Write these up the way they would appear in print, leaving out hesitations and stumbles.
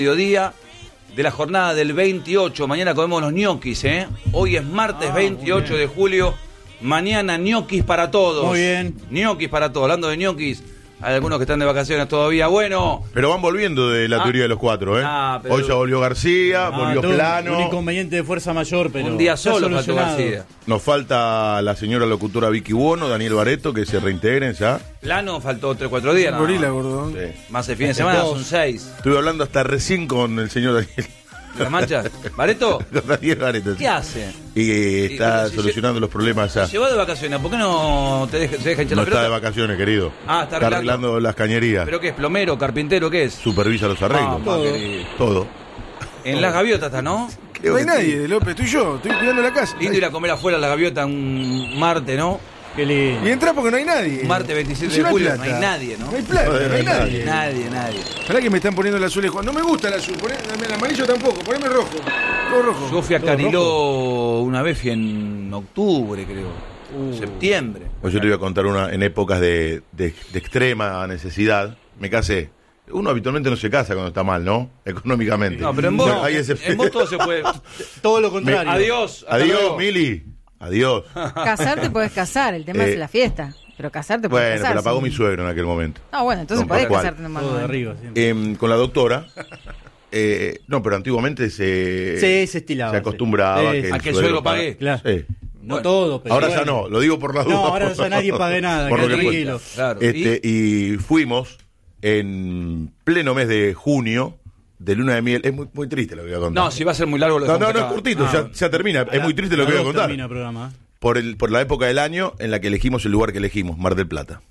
Mediodía de la jornada del 28. Mañana comemos los ñoquis, ¿eh? Hoy es martes 28 de julio. Mañana ñoquis para todos. Muy bien. Ñoquis para todos. Hablando de ñoquis, hay algunos que están de vacaciones todavía. Bueno. Pero van volviendo de la teoría de los cuatro, ¿eh? Pero... Hoy ya volvió García, volvió Plano. Un inconveniente de fuerza mayor, pero un día solo faltó García. Nos falta la señora locutora Vicky Buono, Daniel Bareto, que se reintegren ya. Plano faltó 3-4 días. Gorila, gordo. Sí. Más el fin de semana son 6. Estuve hablando hasta recién con el señor Daniel. ¿De las manchas? ¿Bareto? Con Daniel Bareto. ¿Qué hace? Y está solucionando los problemas ya. Se va de vacaciones, ¿por qué no se deja hinchar la pelota? No está de vacaciones, querido. Está arreglando las cañerías. ¿Pero qué es? ¿Plomero? ¿Carpintero? ¿Qué es? Supervisa los arreglos. Todo. En las gaviotas está, ¿no? No hay nadie, López, estoy yo, estoy cuidando la casa. Lindo ir a comer afuera la gaviota un martes, ¿no? Qué lindo. Y entra porque no hay nadie. Martes 27 de julio, no hay nadie, ¿no? No hay plata, no hay nadie. Nadie. Ojalá que me están poniendo el azul. No me gusta el azul, el amarillo tampoco, poneme rojo. Todo rojo. Yo fui a Cariló una vez, fui en octubre, creo. Septiembre. Pues yo te voy a contar una en épocas de extrema necesidad. Me casé. Uno habitualmente no se casa cuando está mal, ¿no? Económicamente. No, pero en vos, en vos todo se puede. Todo lo contrario. Adiós, Mili. Adiós. Casarte podés casar, el tema es la fiesta. Pero casarte podés casar. Bueno, pero la pagó mi suegro en aquel momento. Ah, bueno, entonces podés casarte nomás. Todo de arriba, con la doctora. No, pero antiguamente se estilaba. Se acostumbraba a que el suegro pague. Claro. Sí. No todo, pero ahora bueno. Ya no, lo digo por la duda. No, ahora ya nadie pague nada, por lo que tranquilo. Claro. Y fuimos en pleno mes de junio de luna de miel. Es muy triste lo que voy a contar. No, si va a ser muy largo lo No, es cortito, ya termina. Es muy triste lo que voy a contar. Termina el programa. Por la época del año en la que elegimos el lugar que elegimos, Mar del Plata.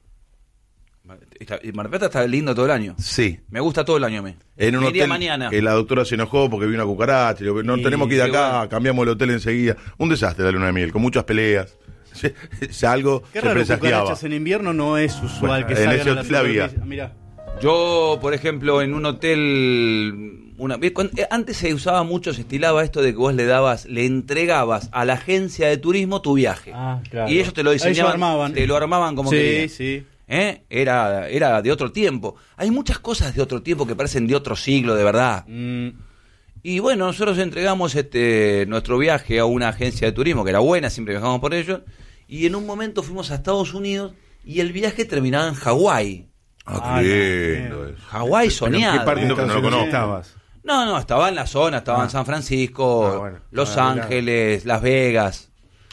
Y Mar del Plata está lindo todo el año. Sí. Me gusta todo el año a mí. En un hotel mañana. Que la doctora se enojó porque vio una cucaracha. No tenemos que ir de acá, bueno. Cambiamos el hotel enseguida. Un desastre la luna de miel, con muchas peleas. Ya algo Qué se raro, presagiaba. cucarachas en invierno no es usual Bueno, que en salgan ese a la hotel había. superficie. Mirá. Yo, por ejemplo, en un hotel... Antes se usaba mucho, se estilaba esto de que vos le entregabas a la agencia de turismo tu viaje. Claro. Y ellos te lo diseñaban, armaban. te lo armaban como querían. Sí. Era de otro tiempo. Hay muchas cosas de otro tiempo que parecen de otro siglo, de verdad. Y bueno, nosotros entregamos nuestro viaje a una agencia de turismo, que era buena, siempre viajamos por ellos, y en un momento fuimos a Estados Unidos y el viaje terminaba en Hawái. Qué lindo eso. Hawái soñado. ¿Qué parte de que no lo conozco. estabas? No, estaba en la zona, estaba en San Francisco, Los Ángeles, Las Vegas.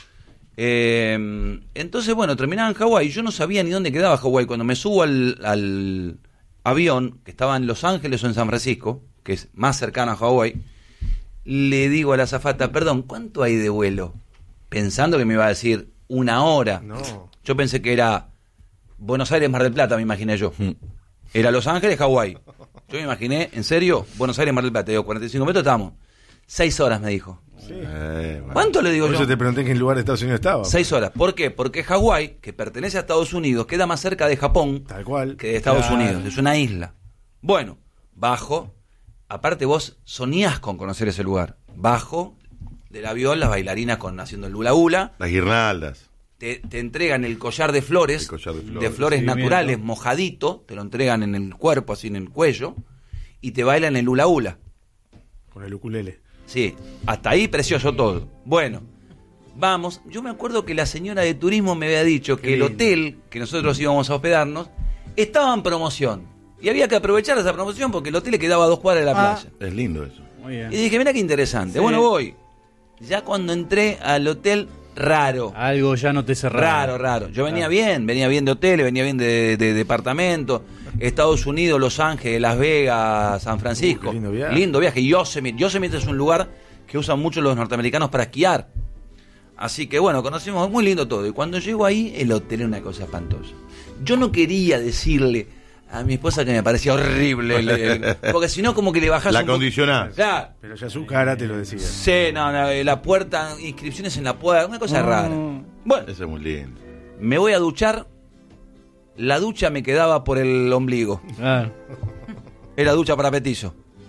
Entonces, bueno, terminaba en Hawái. Yo no sabía ni dónde quedaba Hawái. Cuando me subo al avión, que estaba en Los Ángeles o en San Francisco, que es más cercano a Hawái, le digo a la azafata, perdón, ¿cuánto hay de vuelo? Pensando que me iba a decir 1 hora. No. Yo pensé que era Buenos Aires, Mar del Plata, me imaginé yo. Era Los Ángeles, Hawái. Yo me imaginé, en serio, Buenos Aires, Mar del Plata. Digo, 45 metros estábamos. 6 horas, me dijo. Sí. Bueno. ¿Cuánto le digo Por yo? eso te pregunté en qué lugar de Estados Unidos estaba. 6 horas. ¿Por qué? Porque Hawái, que pertenece a Estados Unidos, queda más cerca de Japón Tal cual. que de Estados Unidos. Es una isla. Bueno, bajo. Aparte vos soñás con conocer ese lugar. Bajo del avión, las bailarinas haciendo el hula hula. Las guirnaldas. Te entregan el collar de flores. De flores Sí, naturales, bien, mojadito. Te lo entregan en el cuerpo, así en el cuello. Y te bailan el hula hula. Con el ukulele. Sí, hasta ahí precioso todo. Bueno, vamos. Yo me acuerdo que la señora de turismo me había dicho que el hotel que nosotros íbamos a hospedarnos estaba en promoción. Y había que aprovechar esa promoción porque el hotel le quedaba a 2 cuadras de la playa. Es lindo eso. Muy bien. Y dije, mira qué interesante. Sí. Bueno, voy. Ya cuando entré al hotel, raro. Algo ya no te cerraba. Raro. Yo venía bien de hoteles, venía bien de departamento. Estados Unidos, Los Ángeles, Las Vegas, San Francisco. Qué lindo viaje. Lindo viaje. Yosemite es un lugar que usan mucho los norteamericanos para esquiar. Así que bueno, conocimos muy lindo todo. Y cuando llego ahí, el hotel era una cosa espantosa. Yo no quería decirle a mi esposa que me parecía horrible, porque si no como que le bajás La un poco. condicionás. Claro. Pero ya su cara te lo decía. Sí, no, la puerta, inscripciones en la puerta, una cosa rara. Bueno, Eso es muy lindo. me voy a duchar. La ducha me quedaba por el ombligo. Claro. Era ducha para petizo.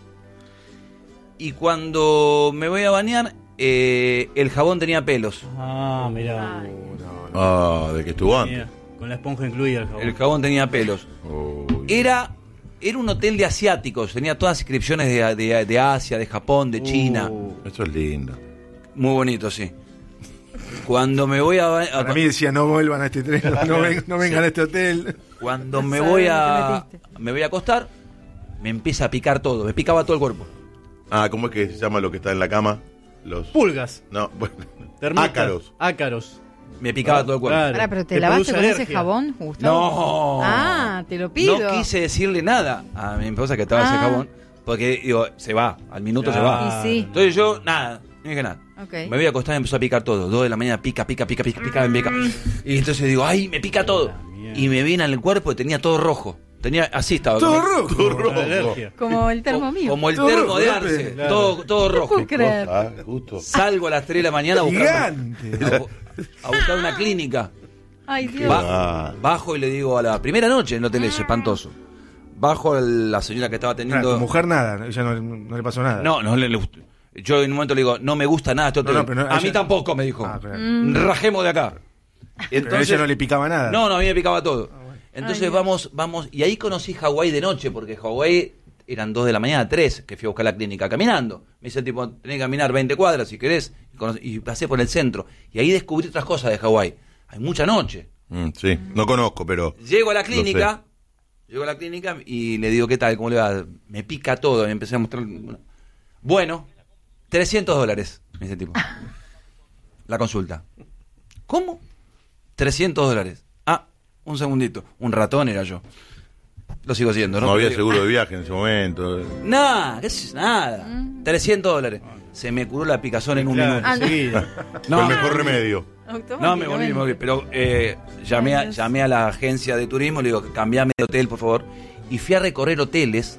Y cuando me voy a bañar, el jabón tenía pelos. Mirá. De que estuvo antes. Mira, con la esponja incluida el jabón. El jabón tenía pelos. Uy. Era era un hotel de asiáticos, tenía todas inscripciones de Asia, de Japón, de China. Eso es lindo. Muy bonito, sí. Cuando me voy Para mí decía, no vuelvan a este tren, no vengan a este hotel. Cuando No me sabes voy dónde te metiste. me voy a acostar, me empieza a picar todo, me picaba todo el cuerpo. ¿Cómo es que se llama lo que está en la cama? Los Pulgas. No, bueno. Termitas, Ácaros. Ácaros. Me picaba todo el cuerpo. Claro. Pará, pero ¿te Te lavaste produce con ese alergia. jabón, Gustavo? No. Ah, te lo pido. No quise decirle nada a mi esposa que estaba ese jabón, porque digo, se va, al minuto se va. Y sí. Entonces yo, nada, no dije nada. Ok. Me voy a acostar y me empezó a picar todo. 2 de la mañana, pica, me pica. Y entonces digo, ay, me pica todo. Y me viene al cuerpo y tenía todo rojo. Así estaba. Todo como- rojo. La alergia. Como el termo mío. Como el Todo termo rojo, de Pepe. Arce. Claro. Todo No rojo. puedo creer. Justo. Salgo a las 3 de la mañana a buscar, Gigante. a buscar una clínica. Ay, Dios. Bajo y le digo a la primera noche en el hotel ese, espantoso. Bajo a la señora que estaba Claro, atendiendo. tu mujer nada, ella no le pasó nada. No, le gustó. Yo en un momento le digo, no me gusta nada este hotel. No, pero no, a ella- mí tampoco, me dijo. Ah, claro. Rajemos de acá. Pero a ella no le picaba nada. No, a mí me picaba todo. Entonces Ay, vamos, y ahí conocí Hawái de noche, porque Hawái eran 2 de la mañana, 3, que fui a buscar la clínica caminando. Me dice el tipo, tenés que caminar 20 cuadras si querés, y pasé por el centro. Y ahí descubrí otras cosas de Hawái. Hay mucha noche. Sí, no conozco, pero... Llego a la Lo clínica y le digo, ¿qué tal? ¿Cómo le va? Me pica todo, me empecé a mostrar. Bueno, $300, me dice el tipo. La consulta. ¿Cómo? $300. Un segundito. Un ratón era yo. Lo sigo siendo, ¿no? No había Pero seguro de viaje en ese momento. nada, ¿qué es? Nada. $300. Se me curó la picazón en un Claro, minuto. enseguida. Fue el mejor remedio. No, me volví. Pero llamé a la agencia de turismo, le digo, cambiame de hotel, por favor. Y fui a recorrer hoteles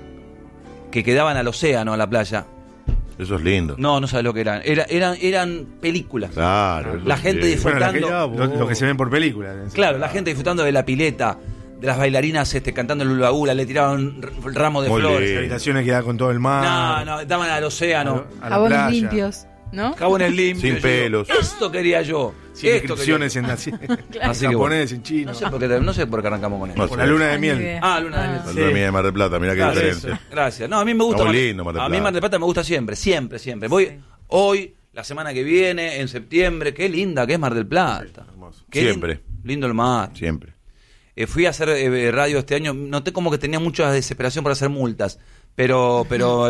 que quedaban al océano, a la playa. Eso es lindo. No sabes lo que eran. Eran películas. Claro. eso La es gente lindo. Bueno, disfrutando. lo que se ven por películas. Claro, la gente disfrutando de la pileta, de las bailarinas cantando el hula hula, le tiraban ramos de Muy flores. Las lindo. habitaciones que da con todo el mar. No, estaban al océano. a la Jabones playa. limpios, ¿no? Jabones limpios. Sin Yo, pelos. Esto quería yo. Sin Esto quería inscripciones en así. Así en que japonés, en chino. No sé por qué arrancamos con esto. No Por sé. la luna de Ni miel. idea. Luna de miel. La luna de miel de Mar del Plata, mirá qué Gracias. diferencia. Gracias. No, a mí me gusta. Está muy lindo Mar del A mí Plata. Mar del Plata me gusta siempre. Voy hoy, la semana que viene, en septiembre. Qué linda que es Mar del Plata. hermoso. Qué Siempre. Lindo el mar. Siempre. Fui a hacer radio este año. Noté como que tenía mucha desesperación por hacer multas. Pero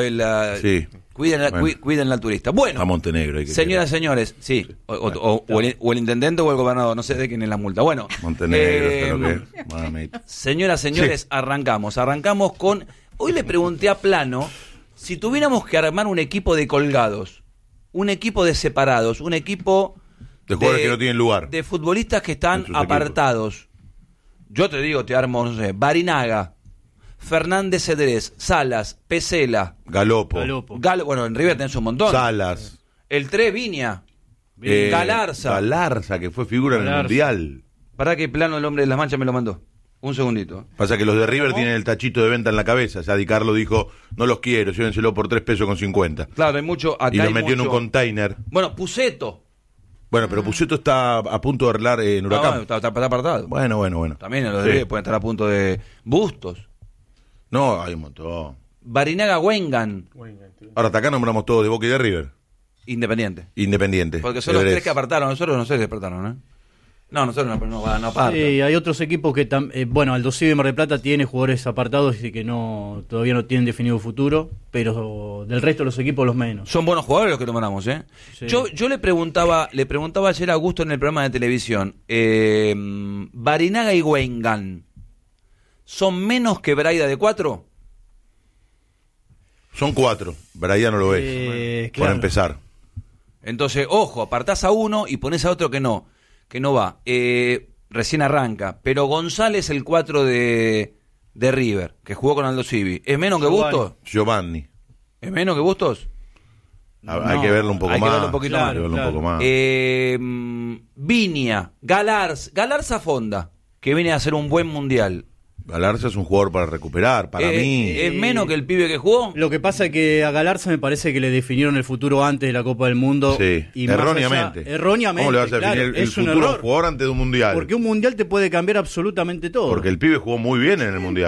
Sí. Bueno. cuiden al turista. Bueno, A Montenegro. Hay que señoras y señores, sí. O el intendente o el gobernador. No sé de quién es la multa. Bueno. Montenegro, ¿sabes lo que es? Mamita. Señoras, señores, arrancamos. Arrancamos con... Hoy le pregunté a Plano si tuviéramos que armar un equipo de colgados, un equipo de separados, un equipo... De jugadores que no tienen lugar. De futbolistas que En están sus apartados. Yo te digo, te armo, no sé, Barinaga, Fernández Cedrés, Salas, Pesela, Galopo. Galopo. bueno, en River tenés un montón. Salas. El 3, Viña. Galarza. Galarza, que fue figura en el Galarza. Mundial. Para que Plano, el hombre de las manchas, me lo mandó. Un segundito. Pasa que los de River tienen el tachito de venta en la cabeza. Ya Di Carlo dijo, no los quiero, llévenselo por $3.50. Claro, hay mucho... Acá Y lo hay metió en un mucho- container. Bueno, Puceto. Bueno, pero Puceto está a punto de arreglar en Huracán. Está apartado. Bueno. También los Sí. de River pueden estar a punto de... Bustos. No, hay un montón. Barinaga, Wengan. Ahora, hasta acá nombramos todos de Boca y de River. Independiente. Independiente. Porque son los Cedrés. 3 que apartaron. Nosotros no sé si apartaron, ¿eh? No, nosotros no apartan. Sí, hay otros equipos que bueno, Aldo Civi Mar del Plata tiene jugadores apartados y que todavía no tienen definido futuro, pero del resto de los equipos los menos. Son buenos jugadores los que nombramos, ¿eh? Sí. Yo le preguntaba ayer a Augusto en el programa de televisión, Barinaga y Wengan, ¿son menos que Braida de 4? Son 4. Braida no lo ves. Por Claro. empezar. Entonces, ojo, apartás a uno y pones a otro que no va. Recién arranca. Pero González, el 4 de River, que jugó con Aldo Civi, ¿es menos que Giovanni. Bustos? Giovanni. ¿Es menos que Bustos? Hay que verlo un poco hay que más. verlo un poquito Hay más. que verlo Claro. un poco más. Viña, Galarza Fonda, que viene a hacer un buen mundial. Galarza es un jugador para recuperar, para mí. ¿Es menos que el pibe que jugó? Lo que pasa es que a Galarza me parece que le definieron el futuro antes de la Copa del Mundo. Sí, y más erróneamente. allá- erróneamente. ¿Cómo le vas a claro, definir el es un futuro a un error. jugador antes de un mundial? Porque un mundial te puede cambiar absolutamente todo. Porque el pibe jugó muy bien en el mundial.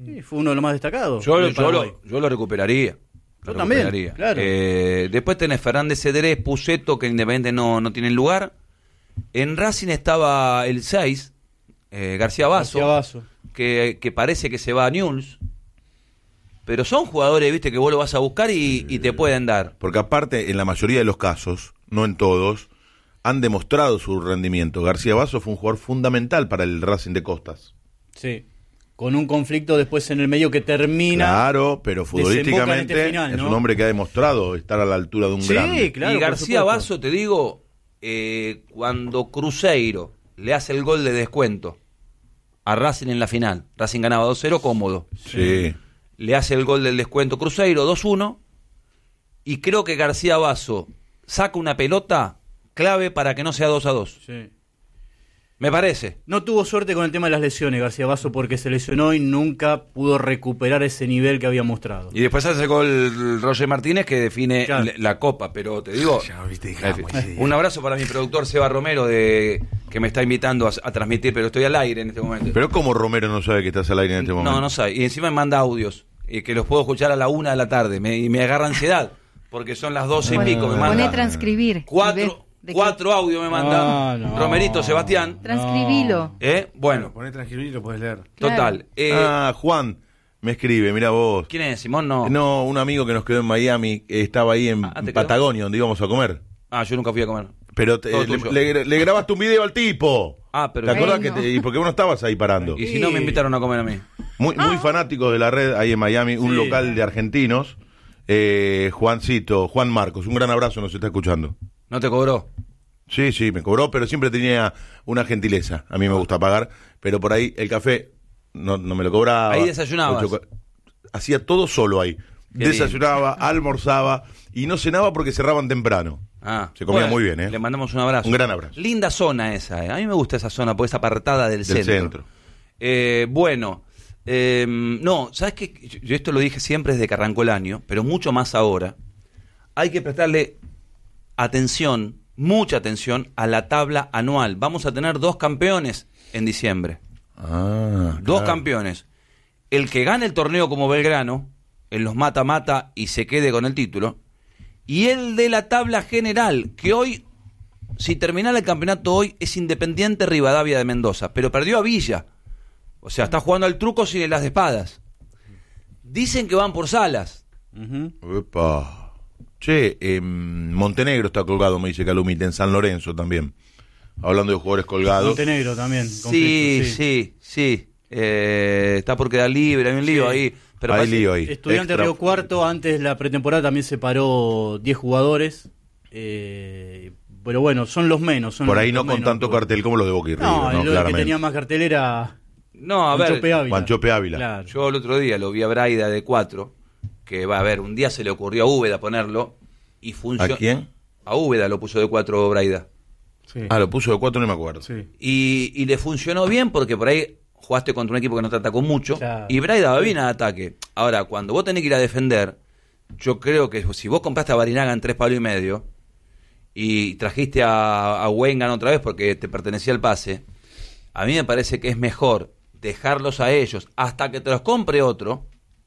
Sí, fue uno de los más destacados. Yo del Paraguay. lo recuperaría. Yo también, claro. Después tenés Fernández Cedrés, Puceto, que Independiente no tienen lugar. En Racing estaba el 6, García Basso. Que parece que se va a Newell's. Pero son jugadores, viste, que vos lo vas a buscar y te pueden dar. Porque aparte, en la mayoría de los casos, no en todos, han demostrado su rendimiento. García Basso fue un jugador fundamental para el Racing de Costas. Sí. Con un conflicto después en el medio que termina. Claro, pero futbolísticamente final, ¿no? Es un hombre que ha demostrado estar a la altura de un grande. Sí, claro. Y García Basso, te digo, cuando Cruzeiro le hace el gol de descuento a Racing en la final, Racing ganaba 2-0 cómodo. Sí. Le hace el gol del descuento Cruzeiro 2-1 y creo que García Basso saca una pelota clave para que no sea 2-2. Sí. Me parece. No tuvo suerte con el tema de las lesiones García Basso porque se lesionó y nunca pudo recuperar ese nivel que había mostrado. Y después hace el gol Roger Martínez que define la Copa, pero te digo, un abrazo para mi productor Seba Romero que me está invitando a transmitir, pero estoy al aire en este momento. Pero como Romero no sabe que estás al aire en este momento. No sabe, y encima me manda audios que los puedo escuchar a la 1 de la tarde y me agarra ansiedad porque son las 12 y pico, me manda. Poné transcribir. Cuatro audios me manda Romerito Sebastián. Transcribilo. Bueno. Poné transcribir y lo podés leer. Total. Juan me escribe, mira vos. ¿Quién es? ¿Simón? No. No, un amigo que nos quedó en Miami, estaba ahí en Patagonia, donde íbamos a comer. Yo nunca fui a comer. Pero le grabaste un video al tipo. Pero ¿te acordás bueno. y por qué vos no estabas ahí parando? Y si no me invitaron a comer a mí. Muy fanáticos de la red ahí en Miami, un local de argentinos. Juan Marcos, un gran abrazo, nos está escuchando. ¿No te cobró? Sí, me cobró, pero siempre tenía una gentileza. A mí me gusta pagar, pero por ahí el café no me lo cobraba. Ahí desayunabas. Hacía todo solo ahí. Qué Desayunaba, almorzaba y no cenaba porque cerraban temprano. Se comía muy bien, Le mandamos un abrazo. Un gran abrazo. Linda zona esa, A mí me gusta esa zona porque es apartada del centro. No, ¿sabes qué? Yo esto lo dije siempre desde que arrancó el año, pero mucho más ahora. Hay que prestarle atención, mucha atención a la tabla anual. Vamos a tener 2 campeones en diciembre. 2 campeones. El que gane el torneo como Belgrano, en los mata-mata y se quede con el título, y el de la tabla general, que hoy, si terminara el campeonato hoy, es Independiente Rivadavia de Mendoza, pero perdió a Villa. O sea, está jugando al truco sin las de espadas. Dicen que van por Salas. Epa. Che, Montenegro está colgado, me dice Calumita, en San Lorenzo también. Hablando de jugadores colgados. Montenegro también. Sí. Está por quedar libre, hay un lío ahí. Pero hay lío ahí. Estudiante Río Cuarto, antes de la pretemporada también separó 10 jugadores. Pero bueno, son los menos. Por ahí no con tanto cartel como los de Boca y River, ¿no? El que tenía más cartel era Juanchope Ávila. Claro. Yo el otro día lo vi a Braida de 4, que va a ver, un día se le ocurrió a Úbeda ponerlo y funcionó. ¿A quién? A Úbeda lo puso de 4 Braida. Sí. Lo puso de 4, no me acuerdo. Sí. Y le funcionó bien porque por ahí jugaste contra un equipo que no te atacó mucho, y Braida va bien al ataque. Ahora, cuando vos tenés que ir a defender, yo creo que si vos compraste a Barinaga en 3,5 palos y trajiste a Wengan otra vez porque te pertenecía el pase, a mí me parece que es mejor dejarlos a ellos hasta que te los compre otro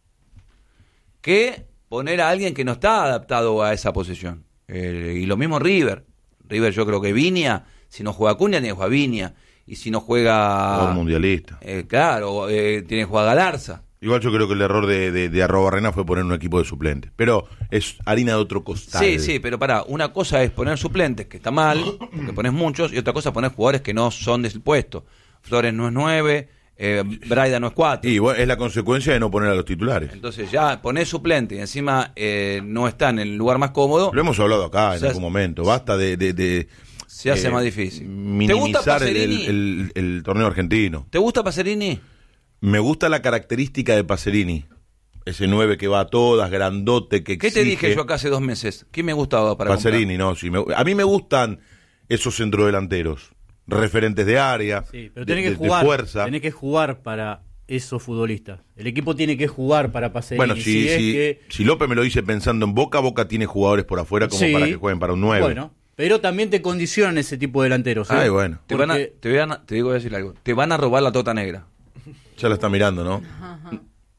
que poner a alguien que no está adaptado a esa posición. Y lo mismo River, yo creo que Viña, si no juega Cunha, tiene que jugar Viña. Y si no juega... mundialista. Tiene que jugar Galarza. Igual yo creo que el error de Arrobarrena fue poner un equipo de suplentes. Pero es harina de otro costal. Sí, pero una cosa es poner suplentes, que está mal, porque pones muchos, y otra cosa es poner jugadores que no son del puesto. Flores no es 9, Braida no es 4. Y bueno, es la consecuencia de no poner a los titulares. Entonces ya ponés suplente y encima no está en el lugar más cómodo. Lo hemos hablado acá en algún momento. Basta de se hace más difícil. Minimizar el torneo argentino. ¿Te gusta Pacerini? Me gusta la característica de Pacerini. Ese 9 que va a todas, grandote, que exige. ¿Qué te dije yo acá hace 2 meses? ¿Quién me gustaba para Pacerini? comprar? No, sí. A mí me gustan esos centrodelanteros, referentes de área, sí, pero de fuerza. Tenés que jugar para esos futbolistas. El equipo tiene que jugar para Pacerini. Bueno, si López me lo dice pensando en Boca tiene jugadores por afuera como para que jueguen para un 9. Bueno, pero también te condicionan ese tipo de delanteros. Ay, bueno. Te voy a decir algo. Te van a robar la tota negra. Ya la está mirando, ¿no?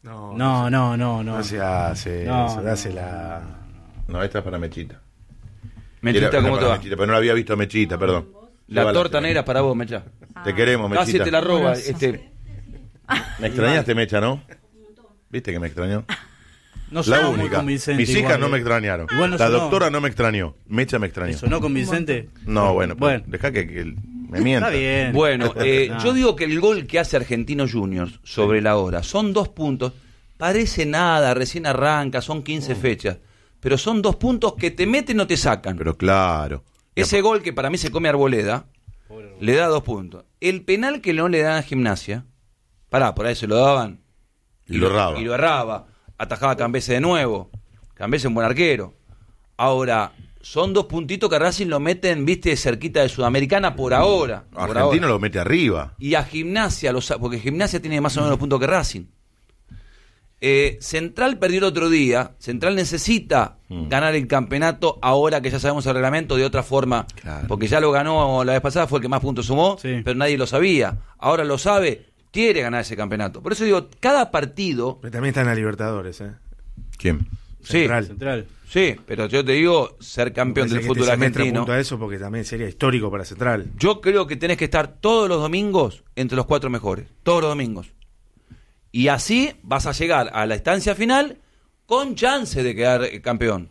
No. No se hace No, eso, no, dásela. No, esta es para Mechita. Mechita, Era ¿cómo te para va? Mechita, pero no la había visto a Mechita, perdón. La Llévala, torta Mechita. negra es para vos, Mecha. Te queremos, Casi Mechita. te la roba. Amoroso. Me extrañaste, Mecha, ¿no? ¿Viste que me extrañó? No La sonó muy única. convincente. Mis hijas igual, no me extrañaron. Igual no La sonó. doctora no me extrañó. Mecha me extrañó. ¿Sonó convincente? No, bueno, Bueno. deja que me mienta. Está bien. Bueno, No. yo digo que el gol que hace Argentinos Juniors sobre la hora son 2 puntos. Parece nada, recién arranca, son 15 fechas. Pero son 2 puntos que te meten o te sacan. Pero claro. Ese gol que para mí se come Arboleda, le da 2 puntos. El penal que no le dan a Gimnasia, por ahí se lo daban. Y lo erraba. Y lo erraba. Atajaba a Cambese de nuevo. Cambese es un buen arquero. Ahora, son 2 puntitos que a Racing lo meten, viste, cerquita de Sudamericana por ahora. por Argentino ahora. lo mete arriba. Y a Gimnasia, porque Gimnasia tiene más o menos los puntos que Racing. Central perdió el otro día. Central necesita ganar el campeonato ahora que ya sabemos el reglamento de otra forma. Claro. Porque ya lo ganó la vez pasada, fue el que más puntos sumó, Sí. pero nadie lo sabía. Ahora lo sabe, quiere ganar ese campeonato. Por eso digo, cada partido... Pero también están a Libertadores, ¿Quién? Sí, Central. sí, pero yo te digo, ser campeón del fútbol argentino... punto a eso porque también sería histórico para Central. Yo creo que tenés que estar todos los domingos entre los 4 mejores. Todos los domingos. Y así vas a llegar a la instancia final con chance de quedar campeón.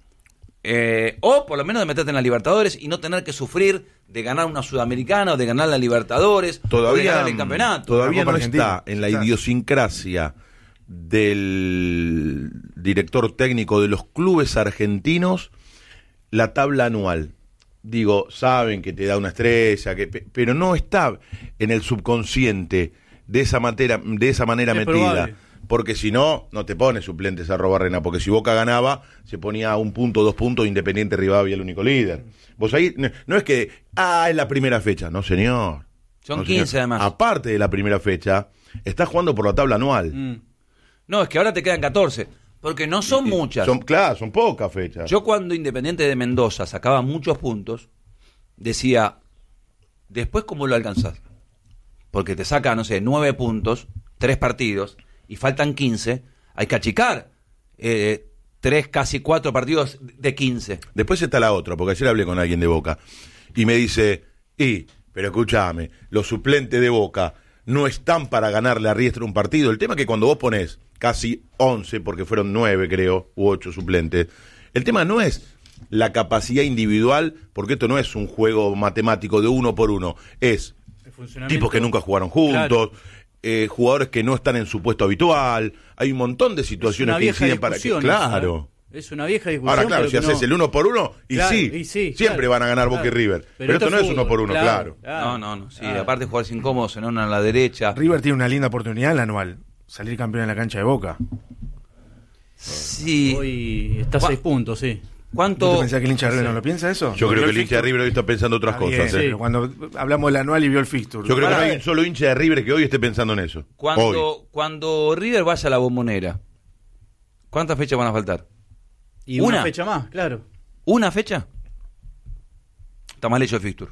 O por lo menos de meterte en la Libertadores y no tener que sufrir de ganar una Sudamericana o de ganar la Libertadores o de Todavía, ganar el campeonato. todavía La Copa no Argentina. está en la Quizás. idiosincrasia del director técnico de los clubes argentinos la tabla anual. Digo, saben que te da una estrella, pero no está en el subconsciente de esa manera Es metida. probable. Porque si no, no te pone suplentes a Robarrena, porque si Boca ganaba, se ponía a 1 punto, 2 puntos, Independiente Rivadavia el único líder. Vos ahí, no es que, es la primera fecha, no señor. Son No, 15 señor. además. Aparte de la primera fecha, estás jugando por la tabla anual. No, es que ahora te quedan 14. Porque no son muchas. Son pocas fechas. Yo cuando Independiente de Mendoza sacaba muchos puntos, decía, después ¿cómo lo alcanzás? Porque te saca, no sé, 9 puntos, 3 partidos, y faltan 15, hay que achicar 3, casi 4 partidos de 15. Después está la otra, porque ayer hablé con alguien de Boca, y me dice, pero escúchame, los suplentes de Boca no están para ganarle a Riestra un partido. El tema es que cuando vos ponés casi 11, porque fueron 9 creo, u 8 suplentes, el tema no es la capacidad individual, porque esto no es un juego matemático de 1 por 1, es tipos que nunca jugaron juntos, jugadores que no están en su puesto habitual, hay un montón de situaciones que inciden para que... Claro. Es una vieja discusión. Ahora, claro, pero si que haces no- el 1 por 1, Claro, sí, siempre claro, van a ganar Boca y claro. River. Pero esto no es 1 por 1, claro. No. Sí, aparte de jugarse incómodo, se a la derecha. River tiene una linda oportunidad en la anual. Salir campeón en la cancha de Boca. Sí. Hoy está a 6 puntos, sí. ¿Cuánto? ¿Tú pensás que el hincha de River no lo piensa eso? Yo creo Vio que el hincha de fixture. River hoy está pensando otras Está bien, cosas. pero cuando hablamos del anual y vio el fixture. Yo creo que no Pará, hay un solo hincha de River que hoy esté pensando en eso. Hoy. Cuando River vaya a la Bombonera, ¿cuántas fechas van a faltar? Y ¿Una? una fecha más, claro. ¿Una fecha? Está mal hecho el fixture.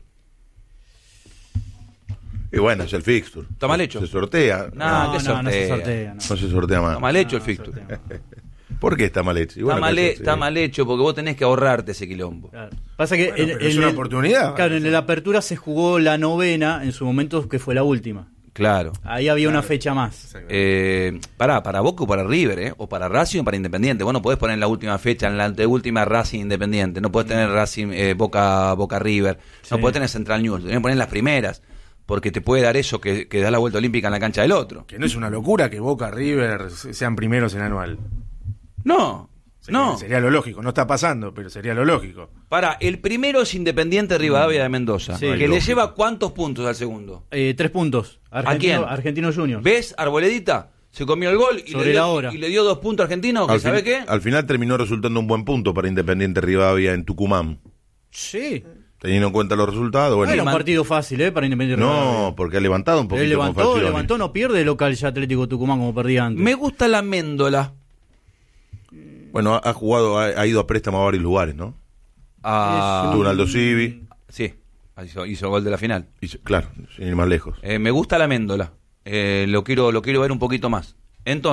Y bueno, es el fixture. Está mal hecho. Se sortea. No, ¿qué no se sortea? sortea. No. No se sortea más. Está mal hecho el fixture. ¿Por qué está mal hecho? Y bueno, Está mal hecho porque vos tenés que ahorrarte ese quilombo. Claro. Pasa que Bueno, pero es una oportunidad. Claro, en la apertura se jugó la novena en su momento, que fue la última. Claro. Ahí había una fecha más. Para Boca o para River, o para Racing o para Independiente. Vos no podés poner en la última fecha, en la anteúltima Racing Independiente. No podés tener Racing Boca River. No Sí. podés tener Central News. Tenés que poner las primeras. Porque te puede dar eso que da la vuelta olímpica en la cancha del otro. Que no es una locura que Boca River sean primeros en la anual. No. No. Sería lo lógico. No está pasando, pero sería lo lógico. El primero es Independiente Rivadavia de Mendoza. Sí. Que le lleva ¿cuántos puntos al segundo? 3 puntos. quién? Argentino Junior. ¿Ves? Arboledita se comió el gol y, Sobre la hora. y le dio 2 puntos a Argentino. Que ¿sabe qué? Al final terminó resultando un buen punto para Independiente Rivadavia en Tucumán. Sí. Teniendo en cuenta los resultados. No Bueno, era un partido fácil, para Independiente Rivadavia. no, porque ha levantado un poquito Él con Falcioni. levantó, no pierde de local ya Atlético Tucumán como perdía antes. Me gusta la Méndola. Bueno, ha jugado, ha ido a préstamo a varios lugares, ¿no? Tuvo un Aldo Civi. Sí, hizo el gol de la final. Claro, sin ir más lejos. Me gusta la Méndola. Lo quiero ver un poquito más. Entonces,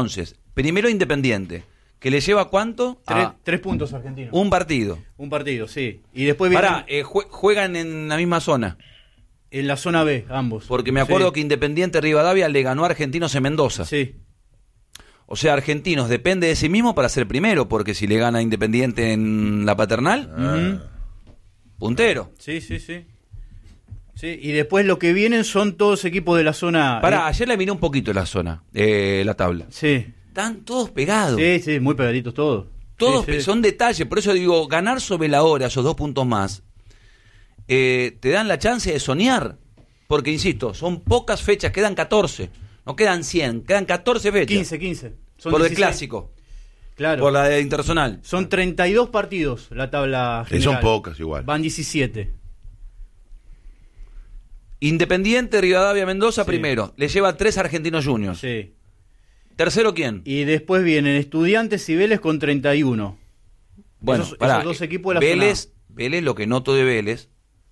Primero Independiente, que le lleva ¿cuánto? 3 puntos Argentinos. Un partido. Un partido, sí. Y después viene Pará, juegan en la misma zona. en la zona B, ambos. Porque me acuerdo Sí. que Independiente Rivadavia le ganó a Argentinos en Mendoza. Sí. O sea, Argentinos depende de sí mismo para ser primero, porque si le gana Independiente en la Paternal, puntero. Sí, sí, sí. Sí, y después lo que vienen son todos equipos de la zona. Pará, ayer le miré un poquito la zona, la tabla. Sí. Están todos pegados. Sí, sí, muy pegaditos todos. Todos Sí, sí. son detalles, por eso digo, ganar sobre la hora esos 2 puntos más, te dan la chance de soñar, porque insisto, son pocas fechas, quedan 14, no quedan 100, quedan 14 fechas. 15. Son por el 16. clásico, Claro. por la de Internacional. Son 32 partidos la tabla general. Son pocas igual. Van 17. Independiente, Rivadavia, Mendoza Sí. primero, le lleva 3 Argentinos Juniors. Sí. ¿Tercero quién? Y después vienen Estudiantes y Vélez con 31. Bueno, esos pará, dos equipos de la Vélez, lo que noto de Vélez,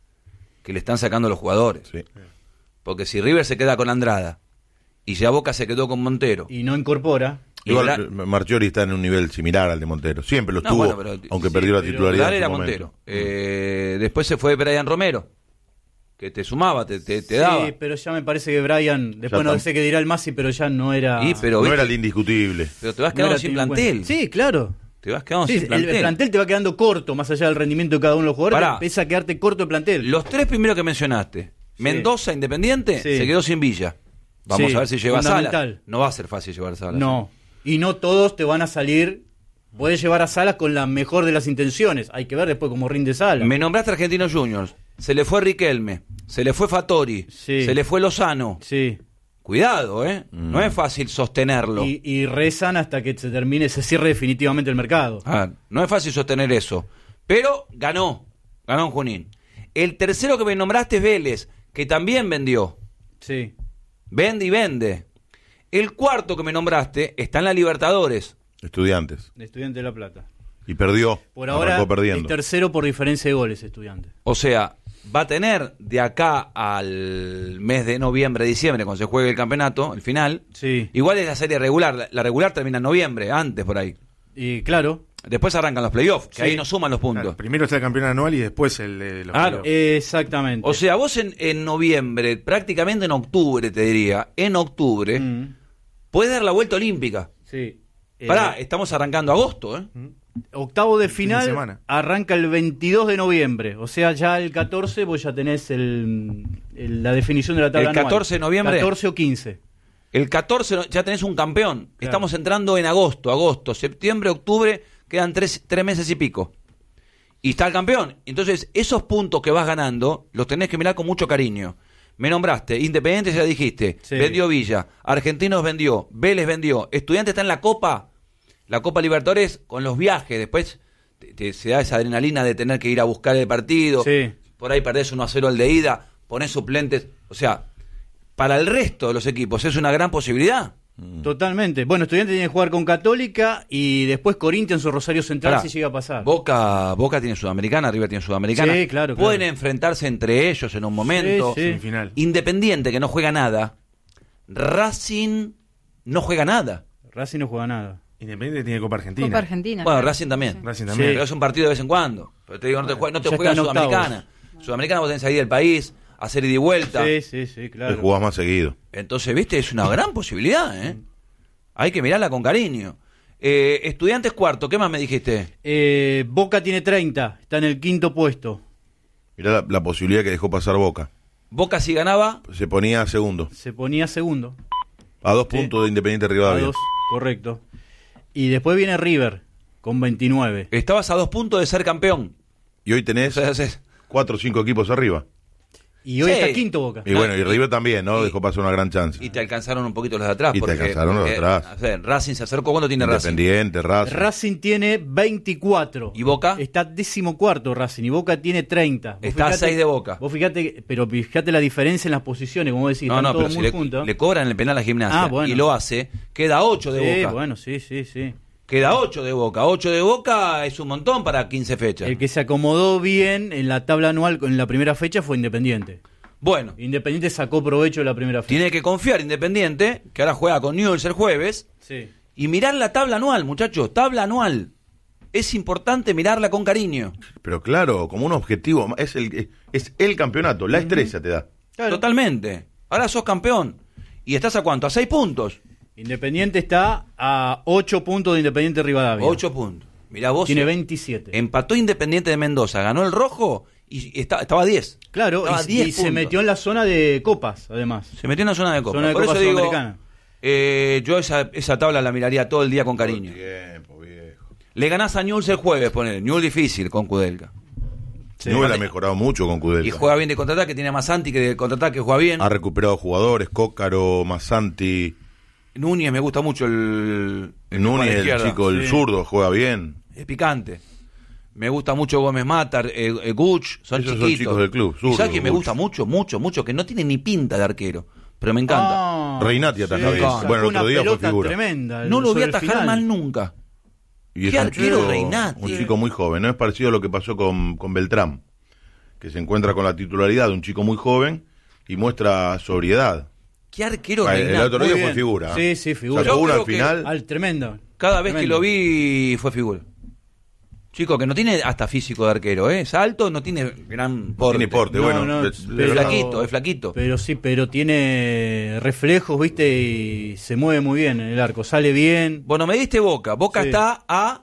que le están sacando los jugadores. Sí. Porque si River se queda con Andrada y ya Boca se quedó con Montero. Y no incorpora. Igual Marchiori está en un nivel similar al de Montero. Siempre lo No, estuvo, bueno, pero- aunque sí, perdió la pero titularidad. Dale en era su momento. Montero. Después se fue Brian Romero, que te sumaba, te Sí, daba. pero ya me parece que Brian, después no tam- sé qué dirá el Masi, pero ya no era. Y, pero, No ¿viste? era el indiscutible. Pero te vas no quedando era sin tenido en plantel. cuenta. Sí, claro. Te vas quedando Sí, sin plantel. el plantel te va quedando corto, más allá del rendimiento de cada uno de los jugadores, Pará. te empieza a quedarte corto el plantel. Los 3 primeros que mencionaste, Mendoza, Independiente, Sí. se quedó sin Villa. Vamos Sí, a ver si lleva Sala. fundamental. No va a ser fácil llevar Sala. No. Y no todos te van a salir. Puedes llevar a Salas con la mejor de las intenciones. Hay que ver después cómo rinde Salas. Me nombraste Argentinos Juniors. Se le fue Riquelme, se le fue Fattori, Sí. se le fue Lozano. Sí. Cuidado, ¿eh? No es fácil sostenerlo. Y rezan hasta que se termine, se cierre definitivamente el mercado. No es fácil sostener eso. Pero ganó en Junín. El tercero que me nombraste es Vélez, que también vendió. Sí. Vende y vende. El cuarto que me nombraste está en la Libertadores. Estudiantes. De Estudiante de La Plata. Y perdió. Por ahora Arrancó perdiendo. es tercero por diferencia de goles, Estudiante. O sea, va a tener de acá al mes de noviembre, diciembre, cuando se juegue el campeonato, el final. Sí. Igual es la serie regular. La regular termina en noviembre, antes por ahí. Y claro. Después arrancan los playoffs, que Sí. ahí no suman los puntos. Claro, primero está el campeón anual y después el de los Claro. playoffs. Exactamente. O sea, vos en noviembre, prácticamente en octubre, te diría, en octubre, puedes dar la vuelta olímpica. Sí. Pará, estamos arrancando agosto, ¿eh? Octavo de fin de final semana. arranca el 22 de noviembre. O sea, ya el 14 vos ya tenés la definición de la tabla ¿El 14 de anual. noviembre? 14 o 15. El 14 ya tenés un campeón. Claro. Estamos entrando en agosto, septiembre, octubre, quedan 3 meses y pico. Y está el campeón. Entonces, esos puntos que vas ganando, los tenés que mirar con mucho cariño. Me nombraste, Independiente ya dijiste, Sí. vendió Villa, Argentinos vendió, Vélez vendió, Estudiante está en la Copa Libertadores con los viajes, después se da esa adrenalina de tener que ir a buscar el partido, Sí. por ahí perdés 1-0 el de ida, ponés suplentes, o sea, para el resto de los equipos es una gran posibilidad. Totalmente. Bueno, Estudiante tiene que jugar con Católica y después Corinthians o Rosario Central Pará, si llega a pasar. Boca tiene Sudamericana, River tiene Sudamericana. Sí, claro, Pueden claro. enfrentarse entre ellos en un momento. Sí, sí. Semifinal. Independiente, que no juega nada. Racing no juega nada. Racing no juega nada. Independiente tiene Copa Argentina. Copa Argentina. Bueno, claro. Racing también. Racing Sí. también. Pero es un partido de vez en cuando. Pero te digo, no te juegas Ya juega está en Sudamericana. Sudamericana vos tenés que salir del país, hacer ida y vuelta. Sí, sí, sí, Te claro. jugás más seguido. Entonces, viste, es una gran posibilidad, ¿eh? Hay que mirarla con cariño. Estudiantes cuarto, ¿qué más me dijiste? Boca tiene 30, está en el quinto puesto. Mirá la posibilidad que dejó pasar Boca. Boca si ganaba, Se ponía segundo. Se ponía segundo. A 2 Sí. puntos de Independiente A Rivadavia. 2, correcto. Y después viene River con 29. estabas a 2 puntos de ser campeón. Y hoy tenés O sea, haces- 4 o 5 equipos arriba. Y hoy Sí. está quinto Boca. Y bueno, y River también, ¿no? y- Dejó pasar una gran chance. Y te alcanzaron un poquito los de atrás. Y te porque, alcanzaron los de atrás. o sea, Racing se acercó. ¿Cuándo tiene Racing? Independiente, Racing. Racing tiene 24. ¿Y Boca? Está 14º Racing y Boca tiene 30. Vos Está a 6 de Boca. Vos fíjate, pero fíjate la diferencia en las posiciones, como decís, No, están no, todos pero si muy juntos. le cobran el penal a Gimnasia Bueno. y lo hace, queda 8 de Sí, Boca. bueno, sí, sí, sí. Queda 8 de Boca. 8 de Boca es un montón para 15 fechas. El que se acomodó bien en la tabla anual en la primera fecha fue Independiente. Bueno, Independiente sacó provecho de la primera fecha. tiene que confiar Independiente, que ahora juega con Newell's el jueves, Sí. Y mirar la tabla anual, muchachos, tabla anual. Es importante mirarla con cariño. Pero claro, como un objetivo, es el campeonato, la estrella te da. Claro. Totalmente. Ahora sos campeón. ¿Y estás a cuánto? A 6 puntos. Independiente está a 8 puntos de Independiente Rivadavia. 8 puntos. Mirá vos. Tiene 27. Empató Independiente de Mendoza, ganó el rojo y estaba a 10. Claro, Estaba a 10 y se puntos. metió en la zona de copas, además. Se metió en la zona de Copa. Zona de Por Copa eso digo, Sudamericana. yo esa tabla la miraría todo el día con cariño. Tiempo, viejo. Le ganás a Newell's el jueves, ponele. Newell's difícil con Kudelka. Sí. Newell ha mejorado mucho con Kudelka. Y juega bien de contraataque, tiene a Masanti que de contraataque juega bien. Ha recuperado jugadores, Cócaro, Massanti, Núñez me gusta mucho el Núñez, el izquierda. chico, el Sí. zurdo, juega bien. Es picante. Me gusta mucho Gómez Matar, Guch, son Esos son chiquitos. chicos del club, ¿Y zurdo, sabes que me Guch. gusta mucho, que no tiene ni pinta de arquero, pero me encanta. Ah, Reinati ataja bien. sacó Bueno, el otro una día fue pelota figura. tremenda. No lo voy a sobre el atajar final. mal nunca. Y es ¿Qué un arquero chico- Reinati? Un chico muy joven, ¿no? Es parecido a lo que pasó con Beltrán, que se encuentra con la titularidad de un chico muy joven y muestra sobriedad. ¿Qué arquero El Reinati? otro día Muy fue bien. figura. Sí, sí, figura. Sacó Yo una creo al que- final. Tremendo. Cada vez que Tremendo. lo vi fue figura. Chico, que no tiene hasta físico de arquero, ¿eh? Es alto, no tiene gran porte. Tiene porte, bueno. No, es pero flaquito, es flaquito. Pero sí, pero tiene reflejos, ¿viste? Y se mueve muy bien en el arco. Sale bien. Bueno, me diste Boca. Boca Sí. está A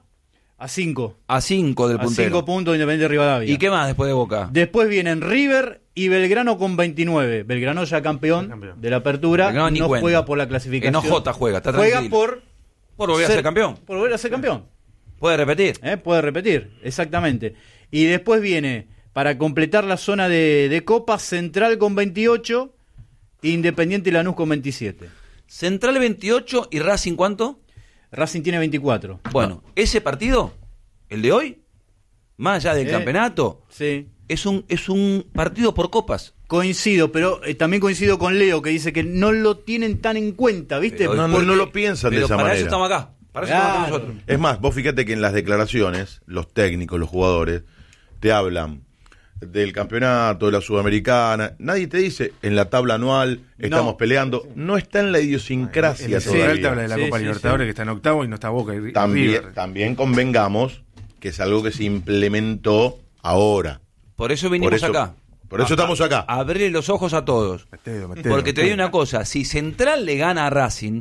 5. a 5 del A puntero. 5 puntos de Independiente Rivadavia. ¿Y qué más después de Boca? Después vienen River y Belgrano con 29. Belgrano ya campeón de la apertura. Belgrano ni no cuenta. juega por la clasificación. En OJ juega, está Juega tranquilo. Por volver a ser campeón. Por volver a ser campeón. ¿Puede repetir? Puede repetir, exactamente. Y después viene, para completar la zona de Copa, Central con 28, Independiente Lanús con 27. Central 28 y Racing ¿cuánto? Racing tiene 24. Bueno, ese partido, el de hoy, más allá del campeonato, Sí. es un partido por copas. Coincido, pero también coincido con Leo, que dice que no lo tienen tan en cuenta, ¿viste? Pero No, Porque- no lo piensan de Pero esa para manera. eso estamos acá. Para eso Claro. estamos acá nosotros. Es más, vos fíjate que en las declaraciones, los técnicos, los jugadores, te hablan del campeonato, de la Sudamericana. Nadie te dice, en la tabla anual estamos No. peleando. No está en la idiosincrasia En el todavía. Central te habla de la Sí, Copa sí, Libertadores, sí. que está en octavo y no está Boca y También, River. también convengamos que es algo que se implementó ahora. Por eso vinimos Por eso- acá. por eso estamos acá. A abrirle los ojos a todos. Metelo. Porque te digo una cosa, si Central le gana a Racing,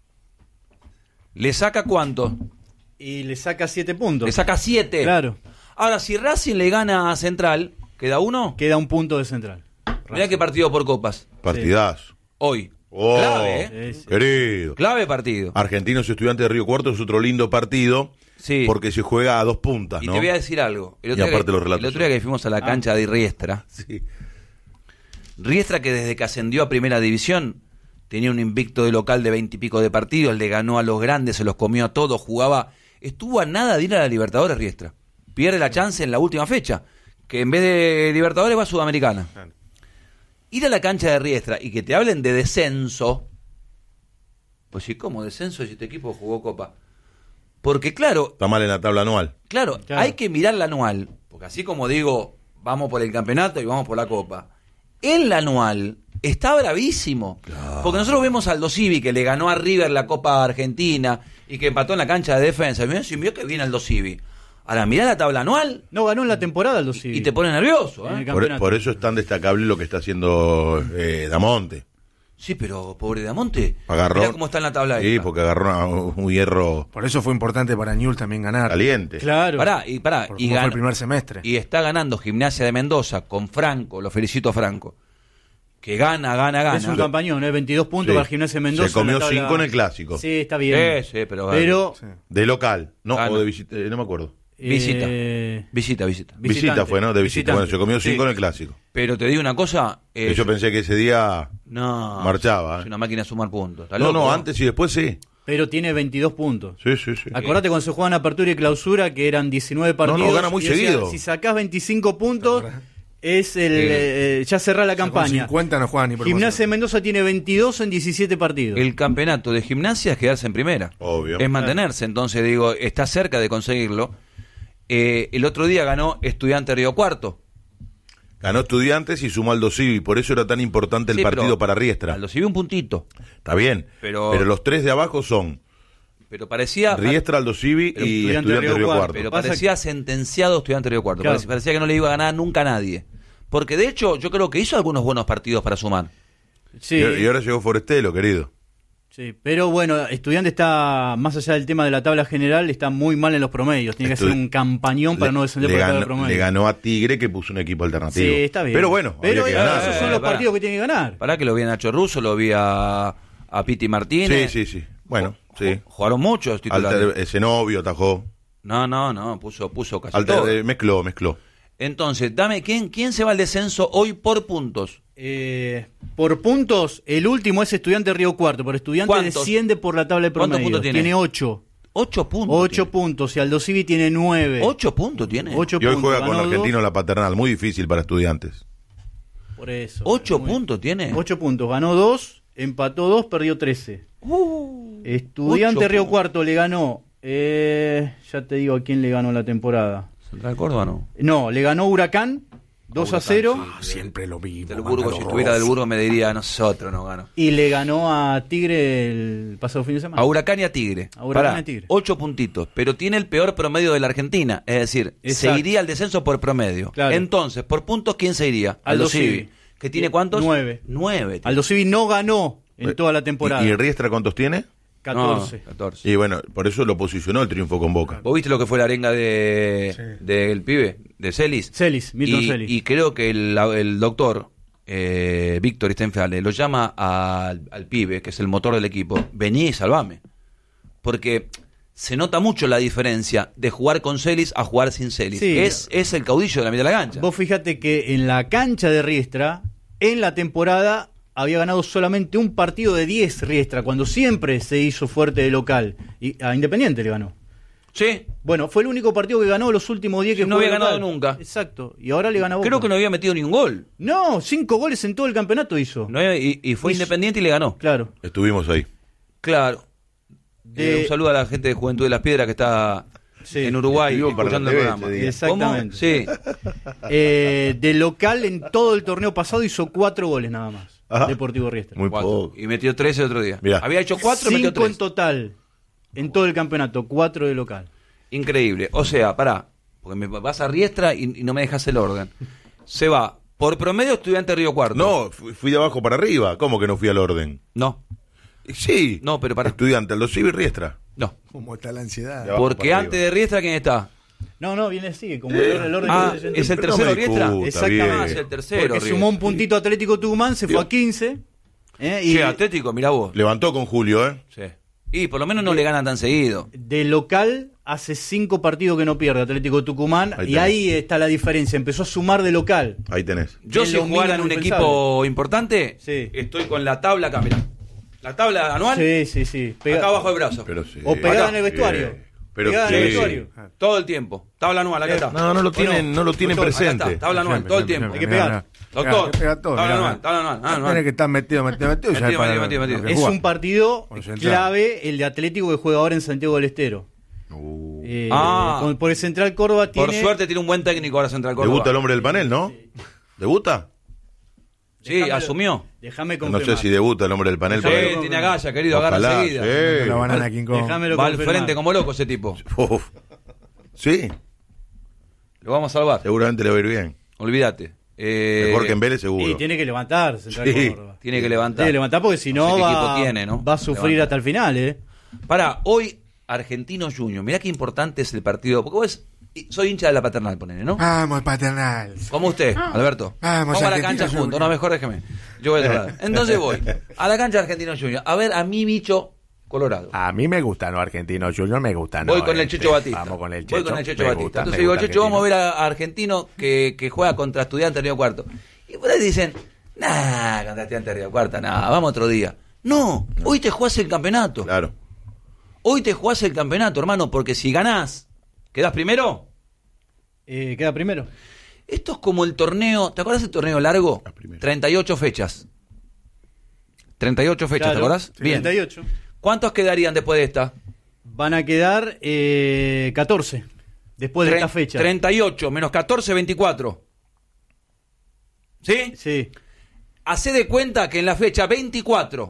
¿le saca cuánto? Y le saca 7 puntos. Le saca 7. Claro. Ahora, si Racing le gana a Central, ¿queda uno? Queda un punto de Central. Mirá qué partido por copas. Partidazo. Hoy. Oh, Clave, ¿eh? Sí, sí. querido. Clave partido. Argentinos y Estudiantes de Río Cuarto es otro lindo partido. Sí. Porque se juega a 2 puntas, Y ¿no? te voy a decir algo. El Y otro, aparte día, los relatos el otro día son- que fuimos a la cancha de Riestra, Sí. Riestra que desde que ascendió a Primera División tenía un invicto de local de 20 y pico de partidos, le ganó a los grandes, se los comió a todos, jugaba, estuvo a nada de ir a la Libertadores Riestra. Pierde la chance en la última fecha, que en vez de Libertadores va a Sudamericana. Claro. Ir a la cancha de Riestra y que te hablen de descenso, pues sí, ¿cómo descenso si este equipo jugó Copa? Porque claro, Está mal en la tabla anual. Claro, Claro. hay que mirar la anual, porque así como digo, vamos por el campeonato y vamos por la copa, en la anual está bravísimo. Porque nosotros vemos al Aldo Civi que le ganó a River la Copa Argentina y que empató en la cancha de Defensa. Y mirá que viene Aldo Civi. Ahora, mirá la tabla anual No ganó en la temporada el Dosivi. y te pone nervioso. En el ¿eh? campeonato. Por eso es tan destacable lo que está haciendo Damonte. Sí, pero pobre Damonte, Agarró. mirá cómo está en la tabla Sí, esta. porque agarró un hierro Por eso fue importante para Newell's también ganar. caliente. Claro. Pará, Por y cómo fue ganó. el primer semestre. Y está ganando Gimnasia de Mendoza con Franco, lo felicito a Franco, que gana. Es un campañón, 22 puntos Sí. para Gimnasia de Mendoza. Se comió en la tabla. 5 en el Clásico. Sí, está bien. Sí, pero Sí. De local. No, Ah, o no. de visita. No me acuerdo. Visita. Visita. Visitante. Visita fue, ¿no? De visita. Visitante. Bueno, se comió 5 Sí. en el Clásico. Pero te digo una cosa. Que yo pensé que ese día No. marchaba. Es una máquina de sumar puntos. ¿Está No, loco? no, antes y después sí. Pero tiene 22 puntos. Sí, sí, sí. Acordate cuando se juegan apertura y clausura, que eran 19 partidos. gana muy y decía, seguido. Si sacás 25 puntos, es ya cerrá la Con campaña. 50 no juegan ni por Gimnasia de emoción. Mendoza tiene 22 en 17 partidos. El campeonato de Gimnasia es quedarse en primera. Obvio. Es mantenerse. Entonces, digo, está cerca de conseguirlo. El otro día ganó Estudiante Río Cuarto. Ganó Estudiantes y sumó Aldo Civi. Por eso era tan importante el Sí, partido pero para Riestra. Aldo Civi un puntito. Está bien. Pero- Pero los 3 de abajo son Pero parecía... Riestra, Aldo Civi y Estudiante Río Cuarto. Pero parecía sentenciado Estudiante Río Cuarto. Claro. Parecía que no le iba a ganar nunca a nadie. Porque de hecho yo creo que hizo algunos buenos partidos para sumar. Sí, Y ahora llegó Forestelo, querido. sí, pero bueno, Estudiante está, más allá del tema de la tabla general, está muy mal en los promedios. Tiene que hacer un campañón para no descender por la tabla de promedios. Le ganó a Tigre, que puso un equipo alternativo. Sí, está bien. Pero bueno, pero había que ganar. esos son los Pará. partidos que tiene que ganar. Pará que lo vi a Nacho Russo, lo vi a Piti Martínez. Sí. Bueno, sí. Jugaron muchos titulares. Zenobio atajó. No, puso casi todo. Mezcló. Entonces, dame, ¿quién se va al descenso hoy por puntos? Por puntos, el último es Estudiante Río Cuarto, pero Estudiante ¿Cuántos? desciende por la tabla de ¿Cuántos promedios. puntos tiene? Tiene 8. 8 puntos. 8 puntos, y Aldo Civi tiene 9. 8 puntos tiene. 8 Y hoy puntos. juega con ganó Argentino 2, la Paternal. Muy difícil para Estudiantes. por eso. 8 Muy- puntos tiene. 8 puntos, ganó 2, empató 2, perdió 13. Estudiante 8 Río puntos. Cuarto le ganó, ya te digo a quién le ganó la temporada. Central Córdoba no. No, le ganó Huracán 2-0 Siempre lo mismo. Del Burgo, si estuviera del Burgo me diría nosotros no ganó. y le ganó a Tigre el pasado fin de semana. A Huracán y a Tigre. A Huracán Pará, y a Tigre. 8 puntitos, pero tiene el peor promedio de la Argentina. Es decir, Exacto. se iría al descenso por promedio. Claro. Entonces, por puntos, ¿quién se iría? Aldo Civi. Civi. ¿Que tiene cuántos? 9. 9. Aldo Civi no ganó en toda la temporada. ¿Y Riestra cuántos tiene? 14. No, 14. Y bueno, por eso lo posicionó el triunfo con Boca. ¿Vos viste lo que fue la arenga del pibe? De Celis. Celis, Milton Celis. Y creo que el doctor Víctor Steinfeld lo llama al pibe, que es el motor del equipo, vení y salvame. Porque se nota mucho la diferencia de jugar con Celis a jugar sin Celis. Sí. Es el caudillo de la mitad de la cancha. Vos fíjate que en la cancha de Riestra, en la temporada, había ganado solamente un partido de 10 Riestra, cuando siempre se hizo fuerte de local. Y a Independiente le ganó. Sí. Bueno, fue el único partido que ganó los últimos 10 que No jugó había de local. ganado nunca. Exacto. Y ahora le ganó a Boca. Creo que no había metido ni un gol. No, 5 goles en todo el campeonato hizo. Y fue Hizo- Independiente y le ganó. Claro. Estuvimos ahí. Claro. Un saludo a la gente de Juventud de las Piedras que está Sí. en Uruguay Escribió para escuchando la el TV programa. ese día. Exactamente. ¿Cómo? Sí. De local en todo el torneo pasado hizo 4 goles nada más. Ajá. Deportivo Riestra. Muy 4. poco. Y metió 13 el otro día. Mirá. Había hecho 4 y metió 5 en 3. total. En todo el campeonato, 4 de local. Increíble. O sea, pará, porque me vas a Riestra y no me dejas el orden. Se va por promedio Estudiante Río Cuarto. No, fui de abajo para arriba. ¿Cómo que no fui al orden? No, Sí. No, pero pará. Estudiante, Aldo Civi, Riestra. no. ¿Cómo está la ansiedad? Ya. Abajo Porque para antes arriba. de Riestra, ¿quién está? No, viene así, como el orden Ah, que estoy leyendo. es el Pero no tercero me Riestra. discuta, Exactamente. bien. Ah, es el tercero. Porque Riestra. sumó un puntito Atlético Tucumán, se fue Dios. a 15. Y Che, Atlético, mirá vos. Levantó con Julio, ¿eh? Sí. Y por lo menos no le ganan tan seguido. de local hace 5 partidos que no pierde Atlético Tucumán. Ahí Y tenés. ahí está la diferencia. Empezó a sumar de local. Ahí tenés. Yo Es si lo jugara en mínimo un indispensable. equipo importante, Sí. estoy con la tabla acá, mirá. La tabla anual, Sí. acá abajo del brazo. Pero sí. O pegada Acá. en el vestuario. Pero Pegada en el sí. vestuario. Todo el tiempo. Tabla anual, acá está. No, no lo tienen, no lo tienen Doctor, acá presente. está, tabla anual, todo el tiempo. Hay que pegar. Doctor, Pega todo, tabla mirá, anual, tabla anual. Tiene que estar metido. y sabe Metido, para metido. lo que Es juega. un partido Concentrado. clave el de Atlético que juega ahora en Santiago del Estero. Por el Central Córdoba tiene... Por suerte tiene un buen técnico ahora Central Córdoba. Debuta el hombre del panel, ¿no? ¿Debuta? Sí, Déjame- asumió. Déjame No confirmar. sé si debuta el hombre del panel. Sí, pero- tiene agallas, querido, agarra Ojalá, enseguida. sí. La banana King Kong. Déjamelo Va al confirmar. frente como loco ese tipo. Uf. Sí, Lo vamos a salvar. seguramente le va a ir bien. Olvídate. Mejor que en Vélez, seguro. Y tiene que levantar Central Sí. Córdoba. Tiene que levantar. Tiene que levantar porque si no sé qué va, equipo tiene, ¿no? va a sufrir Levanta. hasta el final, Para, hoy Argentinos Juniors. Mirá qué importante es el partido. Porque vos soy hincha de la Paternal, ponele, ¿no? Vamos, paternal. Como usted, Alberto. Vamos, a la Argentinos cancha juntos. Juniors. No, mejor déjeme. Yo voy a otro lado. Entonces voy a la cancha de Argentinos Juniors. A ver a mi bicho Colorado. A mí me gustan los argentinos, Junior me gustan. Voy con el Checho Batista. Vamos con el Voy Checho. con el Checho me Batista. gusta, Entonces me digo, gusta Checho, vamos a ver Argentino. a Argentino que juega contra Estudiantes Río Cuarto. Y por ahí dicen, nah, contra Estudiantes Río Cuarto, nah, vamos otro día. No, hoy te jugás el campeonato. Claro. Hoy te jugás el campeonato, hermano, porque si ganás, ¿quedás primero? Queda primero. Esto es como el torneo, ¿te acuerdas del torneo largo? La primera. 38 fechas. 38 fechas, Claro, ¿te acordás? sí, Bien. 38. ¿Cuántos quedarían después de esta? Van a quedar 14 después de esta fecha. 38 menos 14, 24. ¿Sí? Sí. Hacé de cuenta que en la fecha 24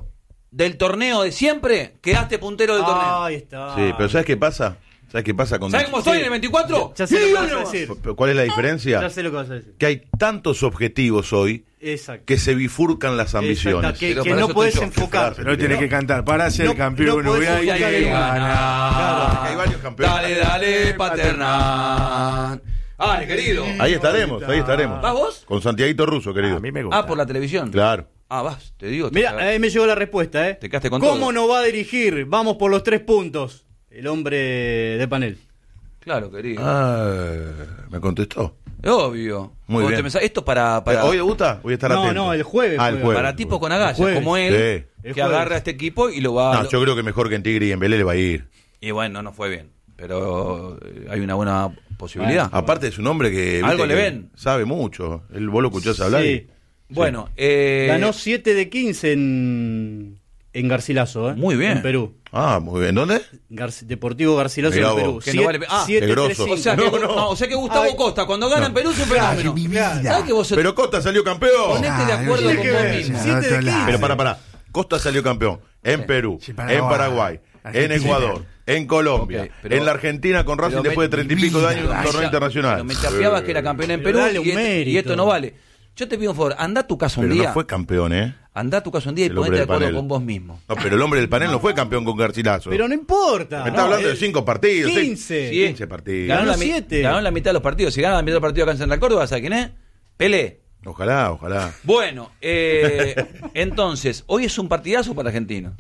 del torneo de siempre, quedaste puntero del torneo. Ahí está. Sí, pero ¿sabes qué pasa? ¿Sabes qué pasa con ¿Sabes cómo estoy en el 24? Ya sé lo que vas a decir. ¿Cuál es la diferencia? Ya sé lo que vas a decir. Que hay tantos objetivos hoy Exacto. que se bifurcan las ambiciones. Exacto, que Pero para no eso puedes estoy yo. enfocar. Pero Pero tenés que cantar para ser No- campeón. no podés hay enfocar que en ganar. Hay varios campeones. Dale, dale, paternal. Ay, querido. Ahí estaremos, ahí estaremos. ¿Vas vos? Con Santiaguito Russo, querido. A mí me gusta. Ah, por la televisión. Claro. Ah, vas, te digo. Mira, ahí me llegó la respuesta, ¿eh? Te quedaste con ¿Cómo todo. no va a dirigir? Vamos por los 3 puntos. El hombre de panel. Claro, querido. Me contestó. Obvio. Muy Vos bien. te pensás, esto para ¿Hoy debuta? Voy a estar No, atento. no, el jueves Ah, el juega. jueves. para tipos con agallas, jueves. como él, Sí. El que jueves. agarra a este equipo y lo va. No, yo creo que mejor que en Tigre y en Vélez le va a ir. Y bueno, no fue bien. Pero hay una buena posibilidad. Aparte es un hombre que... viste, Algo le que ven. Sabe mucho. Vos lo escuchás hablar. Sí. Bueno, Ganó 7 de 15 en Garcilaso, ¿eh? Muy bien. En Perú. Ah, muy bien. ¿Dónde? Deportivo Garcilaso Mirá en Perú. vos. Que no vale- ah, siete, qué tres, grosso. cinco. o sea, que, No. o sea que Gustavo Ay. Costa, cuando gana en Perú, es un fenómeno. ¿Sabes que vos Pero Costa salió campeón. ponete de acuerdo tiene con que vos ver. mismo? 7 de 15. Pero para. Costa salió campeón en Perú, Sí, Paraguay. en Paraguay, en Argentina. Ecuador, en Colombia, Ok, pero- en la Argentina con Racing pero después de 30 y pico de años en un torneo internacional. Pero me chapeabas que era campeón en Perú Dale un y mérito. esto no vale. Yo te pido un favor, anda a tu casa un Pero día. no fue campeón, ¿eh? Anda a tu casa un día y El hombre ponete de del acuerdo panel. con vos mismo. No, pero el hombre del panel no fue campeón con Garcilaso. Pero no importa. Me está hablando de 5 partidos. 15. 15 partidos. Ganó Ganó la, 7. ganó la mitad de los partidos. Si gana la mitad de los partidos acá en Central Córdoba, ¿sabes quién es? Pelé. Ojalá. Bueno, entonces, hoy es un partidazo para Argentina.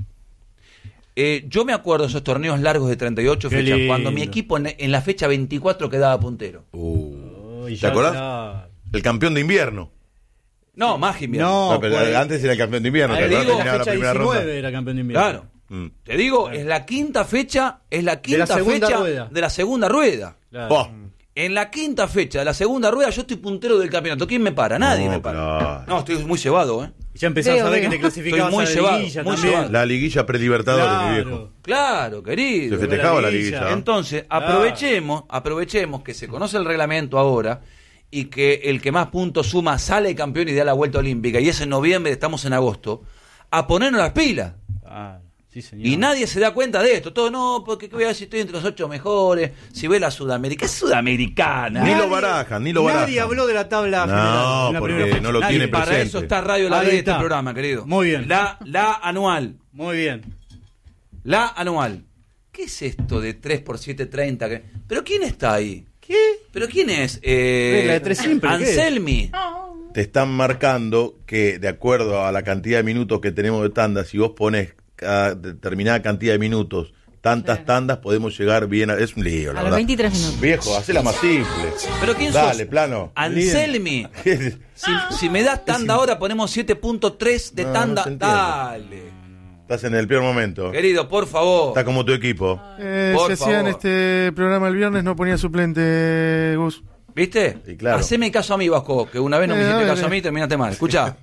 Yo me acuerdo de esos torneos largos de 38 Qué fechas, lindo. cuando mi equipo en la fecha 24 quedaba puntero. Uy, ¿Te ya acordás? está. El campeón de invierno. No, más invierno. No, No, pero pues, antes era el campeón de invierno. Ahí ¿te acordás? digo, Terminaba la fecha primera 19 ronda. era campeón de invierno. Claro. Mm. Te digo, es la quinta fecha, segunda fecha rueda. de la segunda rueda. Claro. Oh, En la quinta fecha de la segunda rueda yo estoy puntero del campeonato. ¿Quién me para? Nadie No, me para. claro. No, estoy muy llevado, ¿eh? Y ya empezás a ver Veo. que te clasificabas Estoy muy a la llevado, liguilla muy también. llevado. La liguilla prelibertadores, mi viejo. Claro. Claro, querido. Se festejaba la liguilla. liguilla. Entonces, Claro. aprovechemos que se conoce el reglamento ahora y que el que más puntos suma sale campeón y da la vuelta olímpica, y es en noviembre, estamos en agosto, a ponernos las pilas. Ah, sí, señor. Y nadie se da cuenta de esto. Todo, no, porque ¿qué voy a decir? Estoy entre los 8 mejores. Si ve la Sudamérica, es sudamericana. Ni lo barajan, ni lo barajan. Nadie habló de la tabla No, general en la porque primera fecha. no lo Nadie. tiene Para presente. eso está Radio La Ahí Red, está. este programa, querido. Muy bien. La anual. Muy bien. La anual. ¿Qué es esto de 3 por 7, 30? ¿Pero quién está ahí? ¿Qué? ¿Pero quién es? Regla de tres simple, ¿qué es? Anselmi. Te están marcando que de acuerdo a la cantidad de minutos que tenemos de tandas, si vos pones cada determinada cantidad de minutos, tantas Claro. tandas, podemos llegar bien a... Es un lío, la A los verdad. 23 minutos. Viejo, hacela más simple. ¿Pero quién Dale, sos? plano. Anselmi. Si me das tanda ahora, ponemos 7.3 de No, tanda. no se entiende. Dale. Estás en el peor momento. Querido, por favor. Está como tu equipo. Por Si hacían favor. este programa el viernes, no ponía suplente, Gus. ¿Viste? Sí, claro. Haceme caso a mí, Vasco, que una vez no me a hiciste ver, caso a mí y terminaste mal. Escuchá.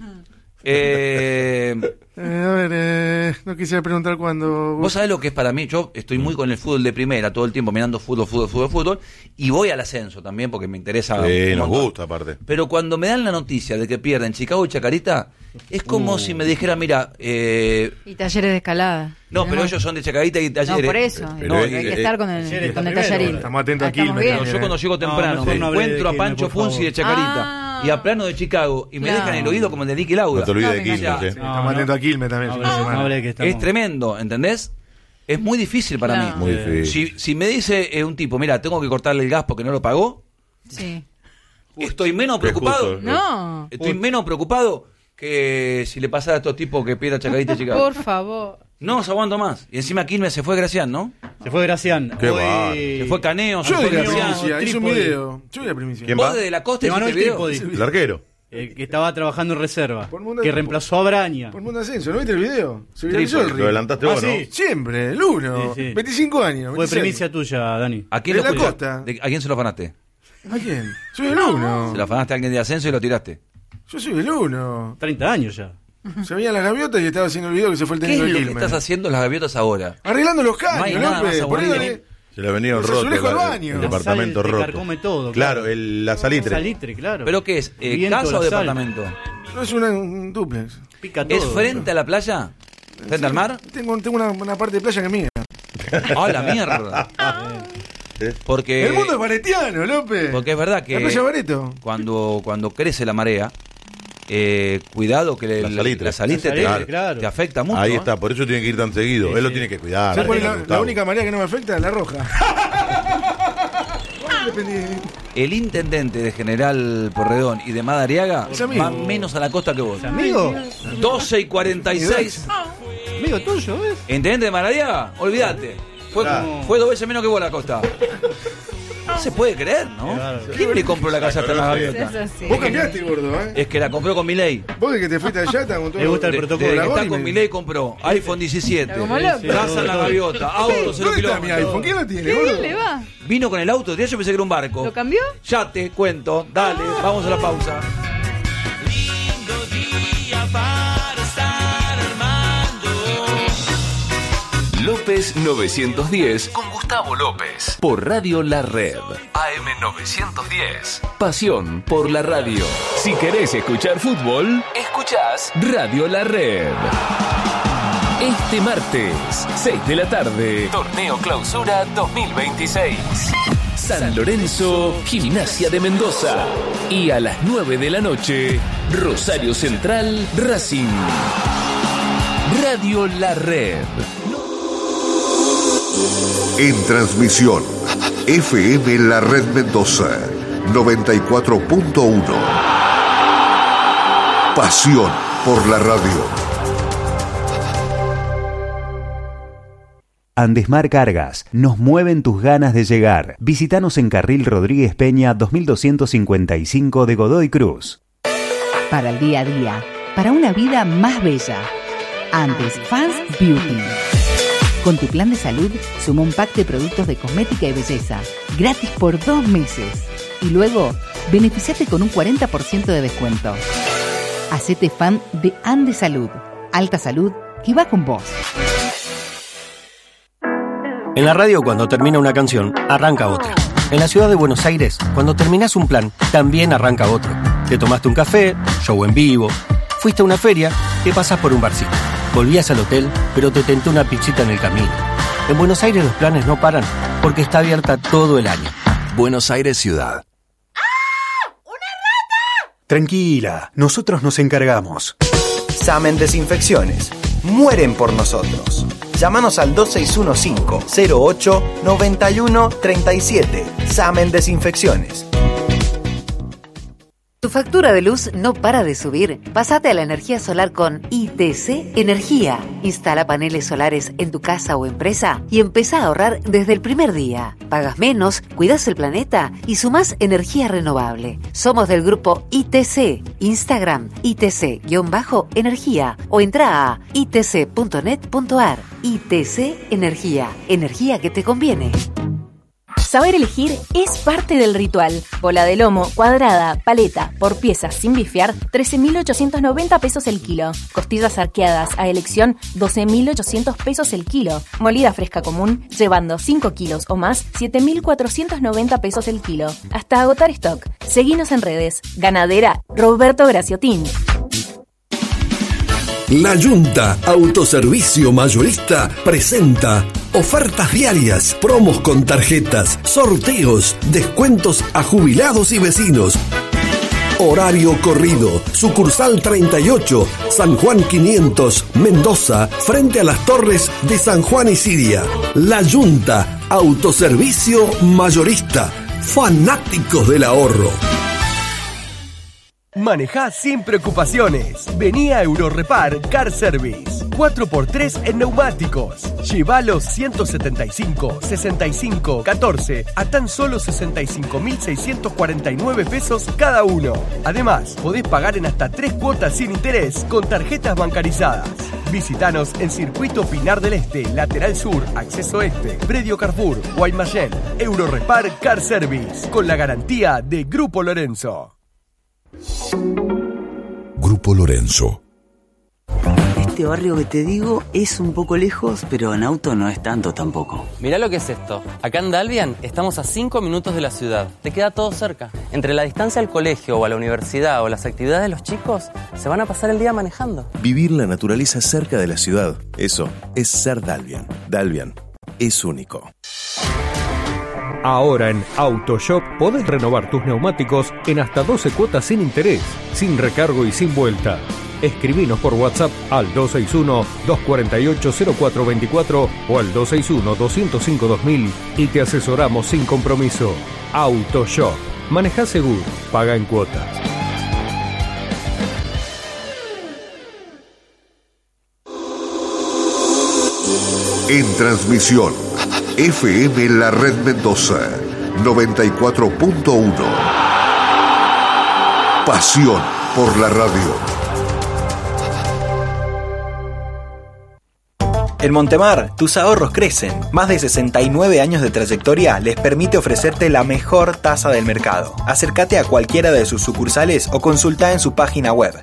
No quisiera preguntar cuándo. Vos sabés lo que es para mí. Yo estoy muy con el fútbol de primera, todo el tiempo mirando fútbol. Y voy al ascenso también porque me interesa. Sí, un nos montón. gusta aparte. Pero cuando me dan la noticia de que pierden Chicago y Chacarita, es como si me dijera, mira, Y talleres de escalada. no, pero Tenemos- ellos son de Chacarita y No, Talleres. por eso. Pero No, es- hay que es- estar con Talleres el, está con el primero, talleril. estamos atentos Ah, aquí, estamos me bien. No, yo cuando llego temprano, mejor no hablé de encuentro a Quilmes, Pancho por favor. Funzi de Chacarita Ah. y a Plano de Chicago y me Claro. dejan el oído como el de Nicky Lauda. No te olvides No, de me Quilmes, imagino. Estamos atentos a Quilmes también. No fin de hablé, semana. no hablé que estamos... Es tremendo, ¿entendés? Es muy difícil para Claro. mí. Muy difícil. Si me dice un tipo, mira, tengo que cortarle el gas porque no lo pagó, Sí. estoy menos Qué preocupado. justo. No, Estoy menos preocupado que si le pasara a estos tipos que pierda Chacarita y Chicago. por favor. No os aguanto más. Y encima Quilmes se fue Gracián, ¿no? Se fue Gracián. Qué Hoy- bárbaro. Se fue Caneo, se Yo fue di la Gracián. primicia, hice un Trípode. video. Yo di la primicia. ¿Quién ¿Vos va? desde la costa Te ganó hiciste el video? trípode. El arquero. Que estaba trabajando en reserva. Por mundo- Que reemplazó a Braña. Por Mundo Ascenso, ¿no viste el video? Se viralizó el Lo río. adelantaste vos, Ah, ¿no? sí. Siempre, el 1. Sí, sí. 25 años. Fue 26. primicia tuya, Dani. ¿A quién De lo la escuchaste? costa. ¿A quién se lo afanaste? ¿A quién? Soy el 1. Se lo afanaste a alguien de ascenso y lo tiraste. Yo soy el 1. 30 años ya. Se veían las gaviotas y estaba haciendo el video que se fue el ¿Qué técnico es de lo que Quilmes. estás haciendo las gaviotas ahora? Arreglando los No hay caños, nada López. más Por ahí aburrido. Se le venían Los rotos. azulejos al la- baño. El departamento La sal te roto. carcome todo. Claro, la salitre. Salitre, claro. ¿Pero qué es? Viento, ¿Casa o la sal. departamento? No es un duplex. Pica todo. ¿Es frente a la playa? ¿Frente al mar? Tengo una parte de playa que es mía. ¡Ah, la mierda! Porque El mundo es baretiano, López. Porque es verdad que La playa Bareto. cuando crece la marea, cuidado que la salitre te afecta mucho. Ahí está, por eso tiene que ir tan seguido. Sí, Él lo sí. tiene que cuidar. ¿Sabes cuál es la única marea que no me afecta? La roja. El intendente de General Porredón y de Madariaga Es amigo. va menos a la costa que vos. ¿Amigo? 12:46. Amigo tuyo, ¿ves? ¿Intendente de Madariaga? Olvídate. Fue 2 veces menos que vos a la costa. No se puede creer, ¿no? Claro. ¿Quién le compró la casa hasta la gaviota? Eso sí. Vos cambiaste, gordo, ¿eh? Es que la compró con Milei. Vos de que te fuiste allá, está con todo. Le gusta el Desde protocolo. que la está Gori, con me- Milei compró iPhone 17, Como loco. casa en la gaviota, auto 0 ¿Dónde está mi kilómetros. iPhone? ¿Quién lo tiene, Qué gordo? bien le va. Vino con el auto, yo pensé que era un barco. ¿Lo cambió? Ya te cuento, dale, vamos a la pausa. López 910 con Gustavo López por Radio La Red. AM 910. Pasión por la radio. Si querés escuchar fútbol, escuchás Radio La Red. Este martes, 6 de la tarde, Torneo Clausura 2026. San Lorenzo, Gimnasia de Mendoza. Y a las 9 de la noche, Rosario Central, Racing. Radio La Red. En transmisión, FM La Red Mendoza, 94.1. Pasión por la radio. Andesmar Cargas, nos mueven tus ganas de llegar. Visítanos en Carril Rodríguez Peña 2255 de Godoy Cruz. Para el día a día, para una vida más bella. Andes Fans Beauty. Con tu plan de salud, suma un pack de productos de cosmética y belleza, gratis por 2 meses. Y luego, beneficiate con un 40% de descuento. Hacete fan de Andes Salud. Alta salud que va con vos. En la radio, cuando termina una canción, arranca otra. En la ciudad de Buenos Aires, cuando terminás un plan, también arranca otro. Te tomaste un café, show en vivo, fuiste a una feria, te pasás por un barcito. Volvías al hotel, pero te tentó una pizzita en el camino. En Buenos Aires los planes no paran, porque está abierta todo el año. Buenos Aires Ciudad. Tranquila, nosotros nos encargamos. Samen Desinfecciones. Mueren por nosotros. Llámanos al 2615-08-9137. Samen Desinfecciones. ¿Tu factura de luz no para de subir? Pásate a la energía solar con ITC Energía. Instala paneles solares en tu casa o empresa y empezá a ahorrar desde el primer día. Pagas menos, cuidas el planeta y sumás energía renovable. Somos del grupo ITC. Instagram ITC-energía o entra a itc.net.ar. ITC Energía. Energía que te conviene. Saber elegir es parte del ritual. Bola de lomo, cuadrada, paleta, por piezas, sin bifear, 13.890 pesos el kilo. Costillas arqueadas a elección, 12.800 pesos el kilo. Molida fresca común, llevando 5 kilos o más, 7.490 pesos el kilo. Hasta agotar stock. Seguinos en redes. Ganadera Roberto Graciotín. La Junta Autoservicio Mayorista presenta ofertas diarias, promos con tarjetas, sorteos, descuentos a jubilados y vecinos. Horario corrido, sucursal 38, San Juan 500, Mendoza, frente a las torres de San Juan y Siria. La Junta Autoservicio Mayorista, fanáticos del ahorro. Manejá sin preocupaciones. Vení a Eurorepar Car Service. 4x3 en neumáticos. Lleva los 175, 65, 14 a tan solo 65.649 pesos cada uno. Además, podés pagar en hasta 3 cuotas sin interés con tarjetas bancarizadas. Visítanos en Circuito Pinar del Este, Lateral Sur, Acceso Este, Predio Carrefour, Guaymallén. Eurorepar Car Service, con la garantía de Grupo Lorenzo. Grupo Lorenzo. Este barrio que te digo es un poco lejos, pero en auto no es tanto tampoco. Mirá lo que es esto. Acá en Dalvian estamos a 5 minutos de la ciudad. Te queda todo cerca. Entre la distancia al colegio o a la universidad o las actividades de los chicos, se van a pasar el día manejando. Vivir la naturaleza cerca de la ciudad. Eso es ser Dalvian. Dalvian es único. Ahora en AutoShop podés renovar tus neumáticos en hasta 12 cuotas sin interés, sin recargo y sin vuelta. Escribinos por WhatsApp al 261-248-0424 o al 261-205-2000 y te asesoramos sin compromiso. AutoShop. Manejá seguro. Paga en cuotas. En transmisión, FM La Red Mendoza, 94.1. Pasión por la radio. En Montemar, tus ahorros crecen. Más de 69 años de trayectoria les permite ofrecerte la mejor tasa del mercado. Acércate a cualquiera de sus sucursales o consulta en su página web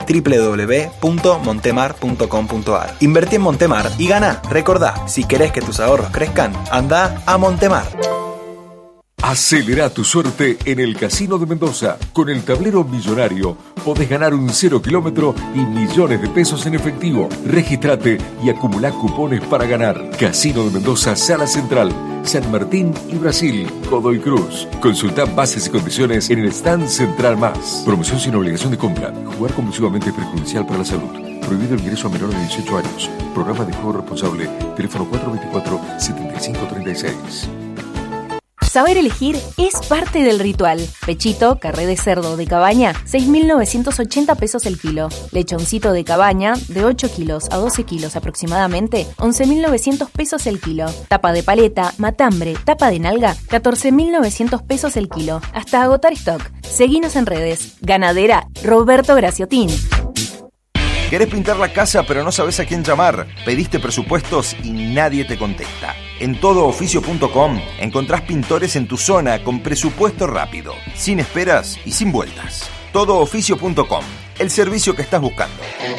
www.montemar.com.ar. Invertí en Montemar y gana. Recordá, si querés que tus ahorros crezcan, anda a Montemar. Acelera tu suerte en el Casino de Mendoza. Con el tablero millonario podés ganar un 0 kilómetro y millones de pesos en efectivo. Regístrate y acumulá cupones para ganar. Casino de Mendoza, Sala Central, San Martín y Brasil, Godoy Cruz. Consultá bases y condiciones en el stand Central Más. Promoción sin obligación de compra. Jugar compulsivamente es perjudicial para la salud. Prohibido el ingreso a menores de 18 años. Programa de juego responsable. Teléfono 424-7536. Saber elegir es parte del ritual. Pechito, carré de cerdo de cabaña, 6.980 pesos el kilo. Lechoncito de cabaña, de 8 kilos a 12 kilos aproximadamente, 11.900 pesos el kilo. Tapa de paleta, matambre, tapa de nalga, 14.900 pesos el kilo. Hasta agotar stock. Seguinos en redes. Ganadera Roberto Graciotín. ¿Querés pintar la casa pero no sabés a quién llamar? Pediste presupuestos y nadie te contesta. En todooficio.com encontrás pintores en tu zona con presupuesto rápido, sin esperas y sin vueltas. Todooficio.com, el servicio que estás buscando.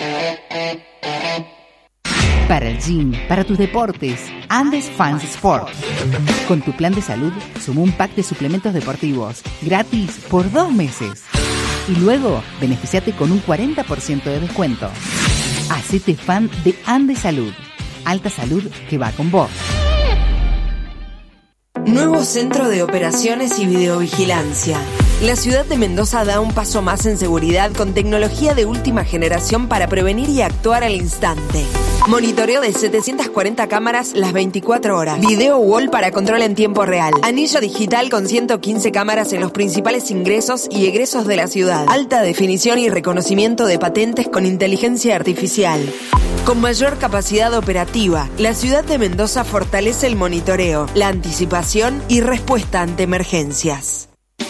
Para el gym, para tus deportes, Andes Fans Sport. Con tu plan de salud, suma un pack de suplementos deportivos, gratis por 2 meses. Y luego, beneficiate con un 40% de descuento. Hacete fan de Andes Salud. Alta salud que va con vos. Nuevo Centro de Operaciones y Videovigilancia. La ciudad de Mendoza da un paso más en seguridad con tecnología de última generación para prevenir y actuar al instante. Monitoreo de 740 cámaras las 24 horas. Video wall para control en tiempo real. Anillo digital con 115 cámaras en los principales ingresos y egresos de la ciudad. Alta definición y reconocimiento de patentes con inteligencia artificial. Con mayor capacidad operativa, la ciudad de Mendoza fortalece el monitoreo, la anticipación y respuesta ante emergencias.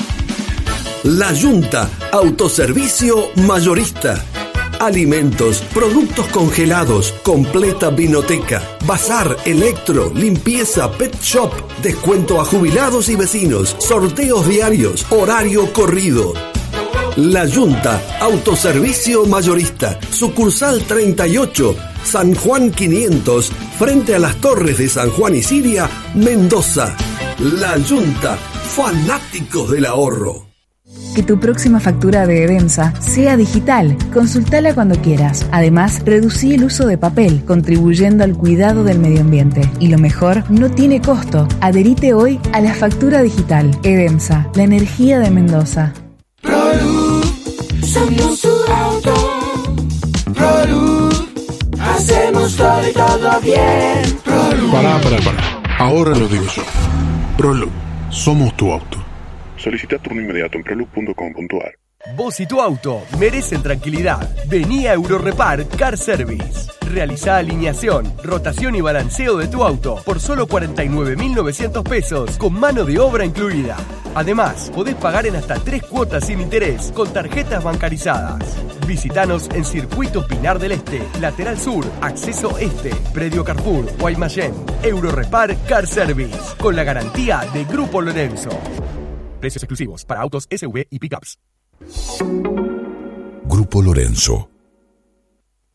La Yunta, autoservicio mayorista. Alimentos, productos congelados, completa vinoteca, bazar, electro, limpieza, pet shop, descuento a jubilados y vecinos, sorteos diarios, horario corrido. La Yunta, autoservicio mayorista, sucursal 38, San Juan 500, frente a las torres de San Juan y Siria, Mendoza. La Yunta, fanáticos del ahorro. Que tu próxima factura de EDEMSA sea digital. Consultala cuando quieras. Además, reducí el uso de papel, contribuyendo al cuidado del medio ambiente. Y lo mejor, no tiene costo. Adherite hoy a la factura digital. EDEMSA, la energía de Mendoza. ProLuz, somos tu auto. ProLuz, hacemos todo bien. ProLuz. Pará. Ahora lo digo yo. ProLuz, somos tu auto. Solicita turno inmediato en proluz.com.ar. Vos y tu auto merecen tranquilidad. Vení a Eurorepar Car Service. Realizá alineación, rotación y balanceo de tu auto por solo 49.900 pesos con mano de obra incluida. Además, podés pagar en hasta 3 cuotas sin interés con tarjetas bancarizadas. Visítanos en Circuito Pinar del Este, Lateral Sur, Acceso Este, Predio Carrefour, Guaymallén. Eurorepar Car Service, con la garantía de Grupo Lorenzo. Precios exclusivos para autos SUV y pickups. Grupo Lorenzo.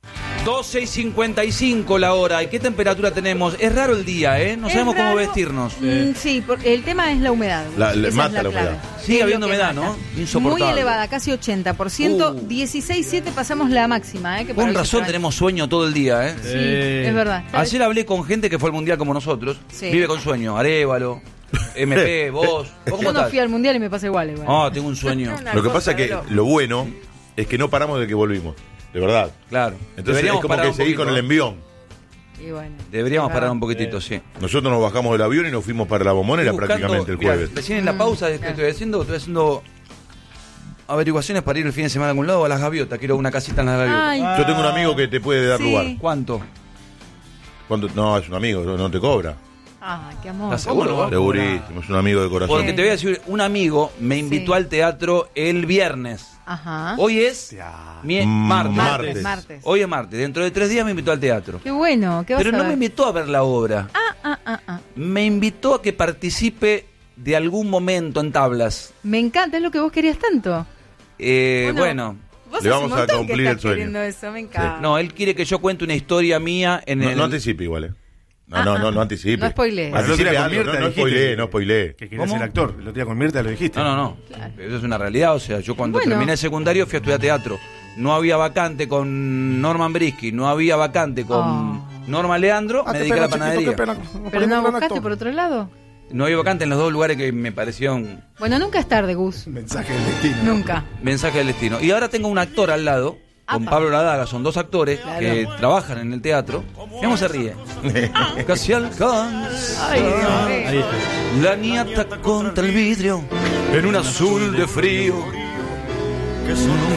12:55 la hora. ¿Y qué temperatura tenemos? Es raro el día, ¿eh? No sabemos cómo vestirnos. Sí, el tema es la humedad. Esa mata es la la clave. humedad. Sigue habiendo humedad, ¿no? Insoportable. Muy elevada, casi 80%. 16,7 pasamos la máxima, que Con razón tenemos sueño todo el día, ¿eh? Sí, es verdad. Ayer hablé con gente que fue al mundial como nosotros. Sí. Vive con sueño. Arévalo, MP, vos. ¿Vos Yo cómo no estás? fui al mundial y me pasa igual. Tengo un sueño. Lo que pasa es que lo bueno es que no paramos de que volvimos. De verdad. Claro. Entonces Deberíamos es como parar que un seguir poquito, con el envión. Y bueno, Deberíamos parar un poquitito, sí. Nosotros nos bajamos del avión y nos fuimos para la Bombonera Estoy buscando- prácticamente el mirá, jueves. Recién en la pausa que estoy haciendo averiguaciones para ir el fin de semana a algún lado a las gaviotas. Quiero una casita en las gaviotas. Ay. Yo tengo un amigo que te puede dar Sí. lugar. ¿Cuánto? No, es un amigo, no te cobra. Ay, qué amor. ¿Estás seguro? Segurísimo, es un amigo de corazón. Porque te voy a decir, un amigo me invitó al teatro el viernes. Ajá. Hoy es martes. Martes. Hoy es martes. Dentro de 3 días me invitó al teatro. Qué bueno. ¿Qué vas Pero a no ver? me invitó a ver la obra. Me invitó a que participe de algún momento en tablas. Me encanta, es lo que vos querías tanto. Bueno. Vos Le hace vamos un a montón cumplir que el estás sueño. queriendo eso, me encanta. No, él quiere que yo cuente una historia mía en el... No anticipe igual, No anticipe. No spoilees. Anticipe con algo, Mirta no dijiste spoilee, no spoilee. Que querías ser actor. El otro día con Mirta lo dijiste. No. Eso es una realidad. O sea, yo cuando Bueno. terminé el secundario fui a estudiar teatro. No había vacante con Norman Brisky, no había vacante con Norma Leandro, me dediqué a la panadería. Pero no buscaste por otro lado. No había vacante en los dos lugares que me parecieron Bueno, nunca es tarde, Gus. Mensaje del destino. Nunca. mensaje del destino. Y ahora tengo un actor al lado, con Pablo Ladaga, son 2 actores que trabajan en el teatro. Y cómo se ríe. Casi alcanza Ay, Dios mío. la niata contra el vidrio en un azul de frío que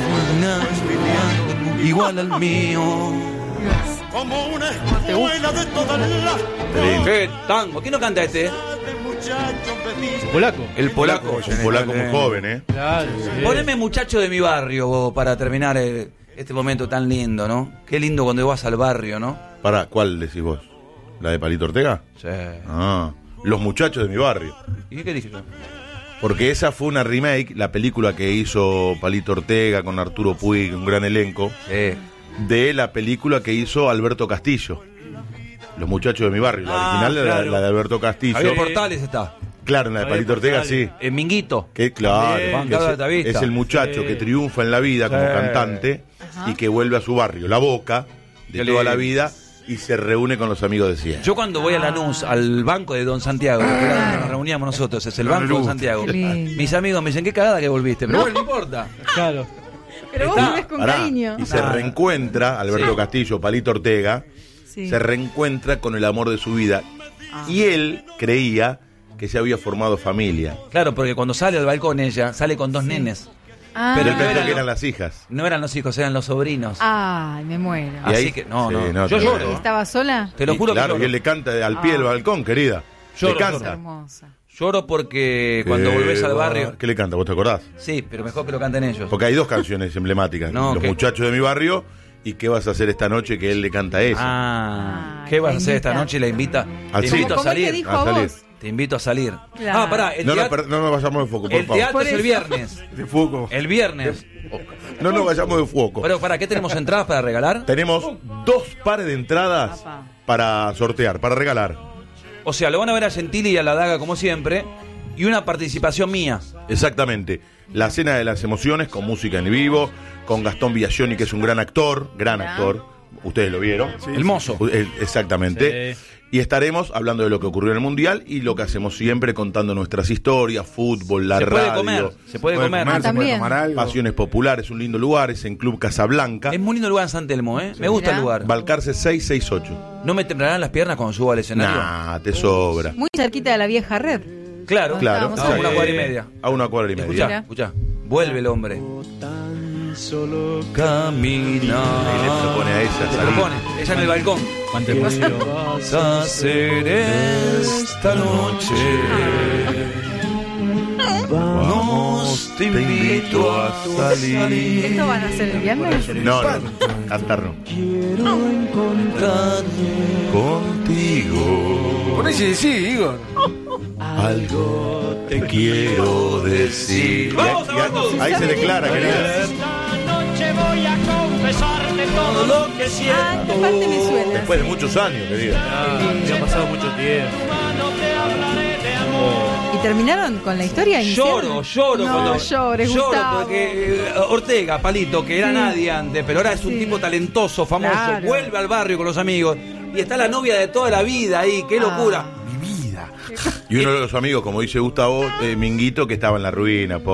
son igual al mío. Como una escuela de todas las ¿Qué tango? ¿Quién no canta este? ¿El polaco? El polaco. Es un polaco muy joven, Claro. Poneme muchacho de mi barrio vos, para terminar este momento tan lindo, ¿no? Qué lindo cuando vas al barrio, ¿no? ¿Para cuál decís vos? ¿La de Palito Ortega? Sí. Los muchachos de mi barrio. ¿Y qué dije yo? Porque esa fue una remake, la película que hizo Palito Ortega con Arturo Puig, un gran elenco, de la película que hizo Alberto Castillo. Los muchachos de mi barrio. La original era la de Alberto Castillo. Javier Portales está. Claro, en la de Palito Ortega sí. En Minguito. Que claro, Juan que Carlos Altavista. es el muchacho que triunfa en la vida como cantante y que vuelve a su barrio, La Boca, de toda la vida, y se reúne con los amigos de siempre. Yo cuando voy a Lanús, al banco de Don Santiago, que era donde nos reuníamos nosotros, es el banco de Don Santiago. Mis amigos me dicen, qué cagada que volviste, pero bueno, no importa. Claro. Pero vos volvés con cariño. Y se reencuentra, Alberto Castillo, Palito Ortega, se reencuentra con el amor de su vida. Y él creía que se había formado familia. Claro, porque cuando sale al balcón ella, sale con 2 nenes. Pero él no pensó que eran las hijas. No eran los hijos, eran los sobrinos. Ay, me muero. Y Así ahí- que, no, sí, no. no, Yo te- lloro. ¿Estaba sola? Te lo juro Claro, que y él lloro. le canta al pie del balcón, querida. Lloro, le canta. Hermosa. Lloro porque cuando volvés al barrio... ¿Qué le canta? ¿Vos te acordás? Sí, pero mejor que lo canten ellos. Porque hay 2 canciones emblemáticas. No, Los ¿qué? muchachos de mi barrio y ¿Qué vas a hacer esta noche? Que él le canta a ella. ¿Qué vas a hacer esta noche? La invita. Al Te cine. invito a ¿Cómo es que salir. dijo a salir. Te invito a salir. Claro. Pará, No nos vayamos de foco, por el favor. teatro es el viernes. De foco. El viernes. No nos vayamos de foco. Pero ¿para qué tenemos entradas para regalar? Tenemos 2 pares de entradas para sortear, para regalar. O sea, lo van a ver a Gentili y a la Daga como siempre. Y una participación mía. Exactamente. La Cena de las Emociones con música en vivo, con Gastón Biagioni, que es un gran actor. Ustedes lo vieron. El mozo. Exactamente. Y estaremos hablando de lo que ocurrió en el Mundial y lo que hacemos siempre, contando nuestras historias, fútbol, la Se puede radio. comer, se puede comer. se puede también. tomar algo. Pasiones Populares, un lindo lugar, es en Club Casablanca. Es muy lindo el lugar en San Telmo, ¿eh? Me gusta el lugar. Balcarce 668. ¿No me temblarán las piernas cuando subo al escenario? Nah, te sobra. Muy cerquita de la vieja red. Claro, Claro. Vamos a una cuadra y media. A una cuadra y media. Escuchá. Vuelve el hombre. Solo camina. Ahí le propone a ella Se salir. propone, ella en el balcón. ¿Qué vas a hacer esta noche? Vamos, te invito a salir. ¿Esto van a hacer el viernes? No, cantar no. Quiero encontrarme contigo. Con ese sí, Igor. Algo te quiero decir. ¡Vamos, Ahí se declara, querida. Esta noche voy a confesarte todo lo que siento. Esta parte me suena. Después de muchos años, que diga. Ya ha pasado mucho tiempo. ¿Y terminaron con la historia? Lloro No, cuando llores, lloro Gustavo. porque Ortega, Palito, que era Sí. nadie antes, pero ahora es un tipo talentoso, famoso, Claro. vuelve al barrio con los amigos y está la novia de toda la vida ahí, qué locura. Y uno de los amigos, como dice Gustavo, Minguito, que estaba en la ruina.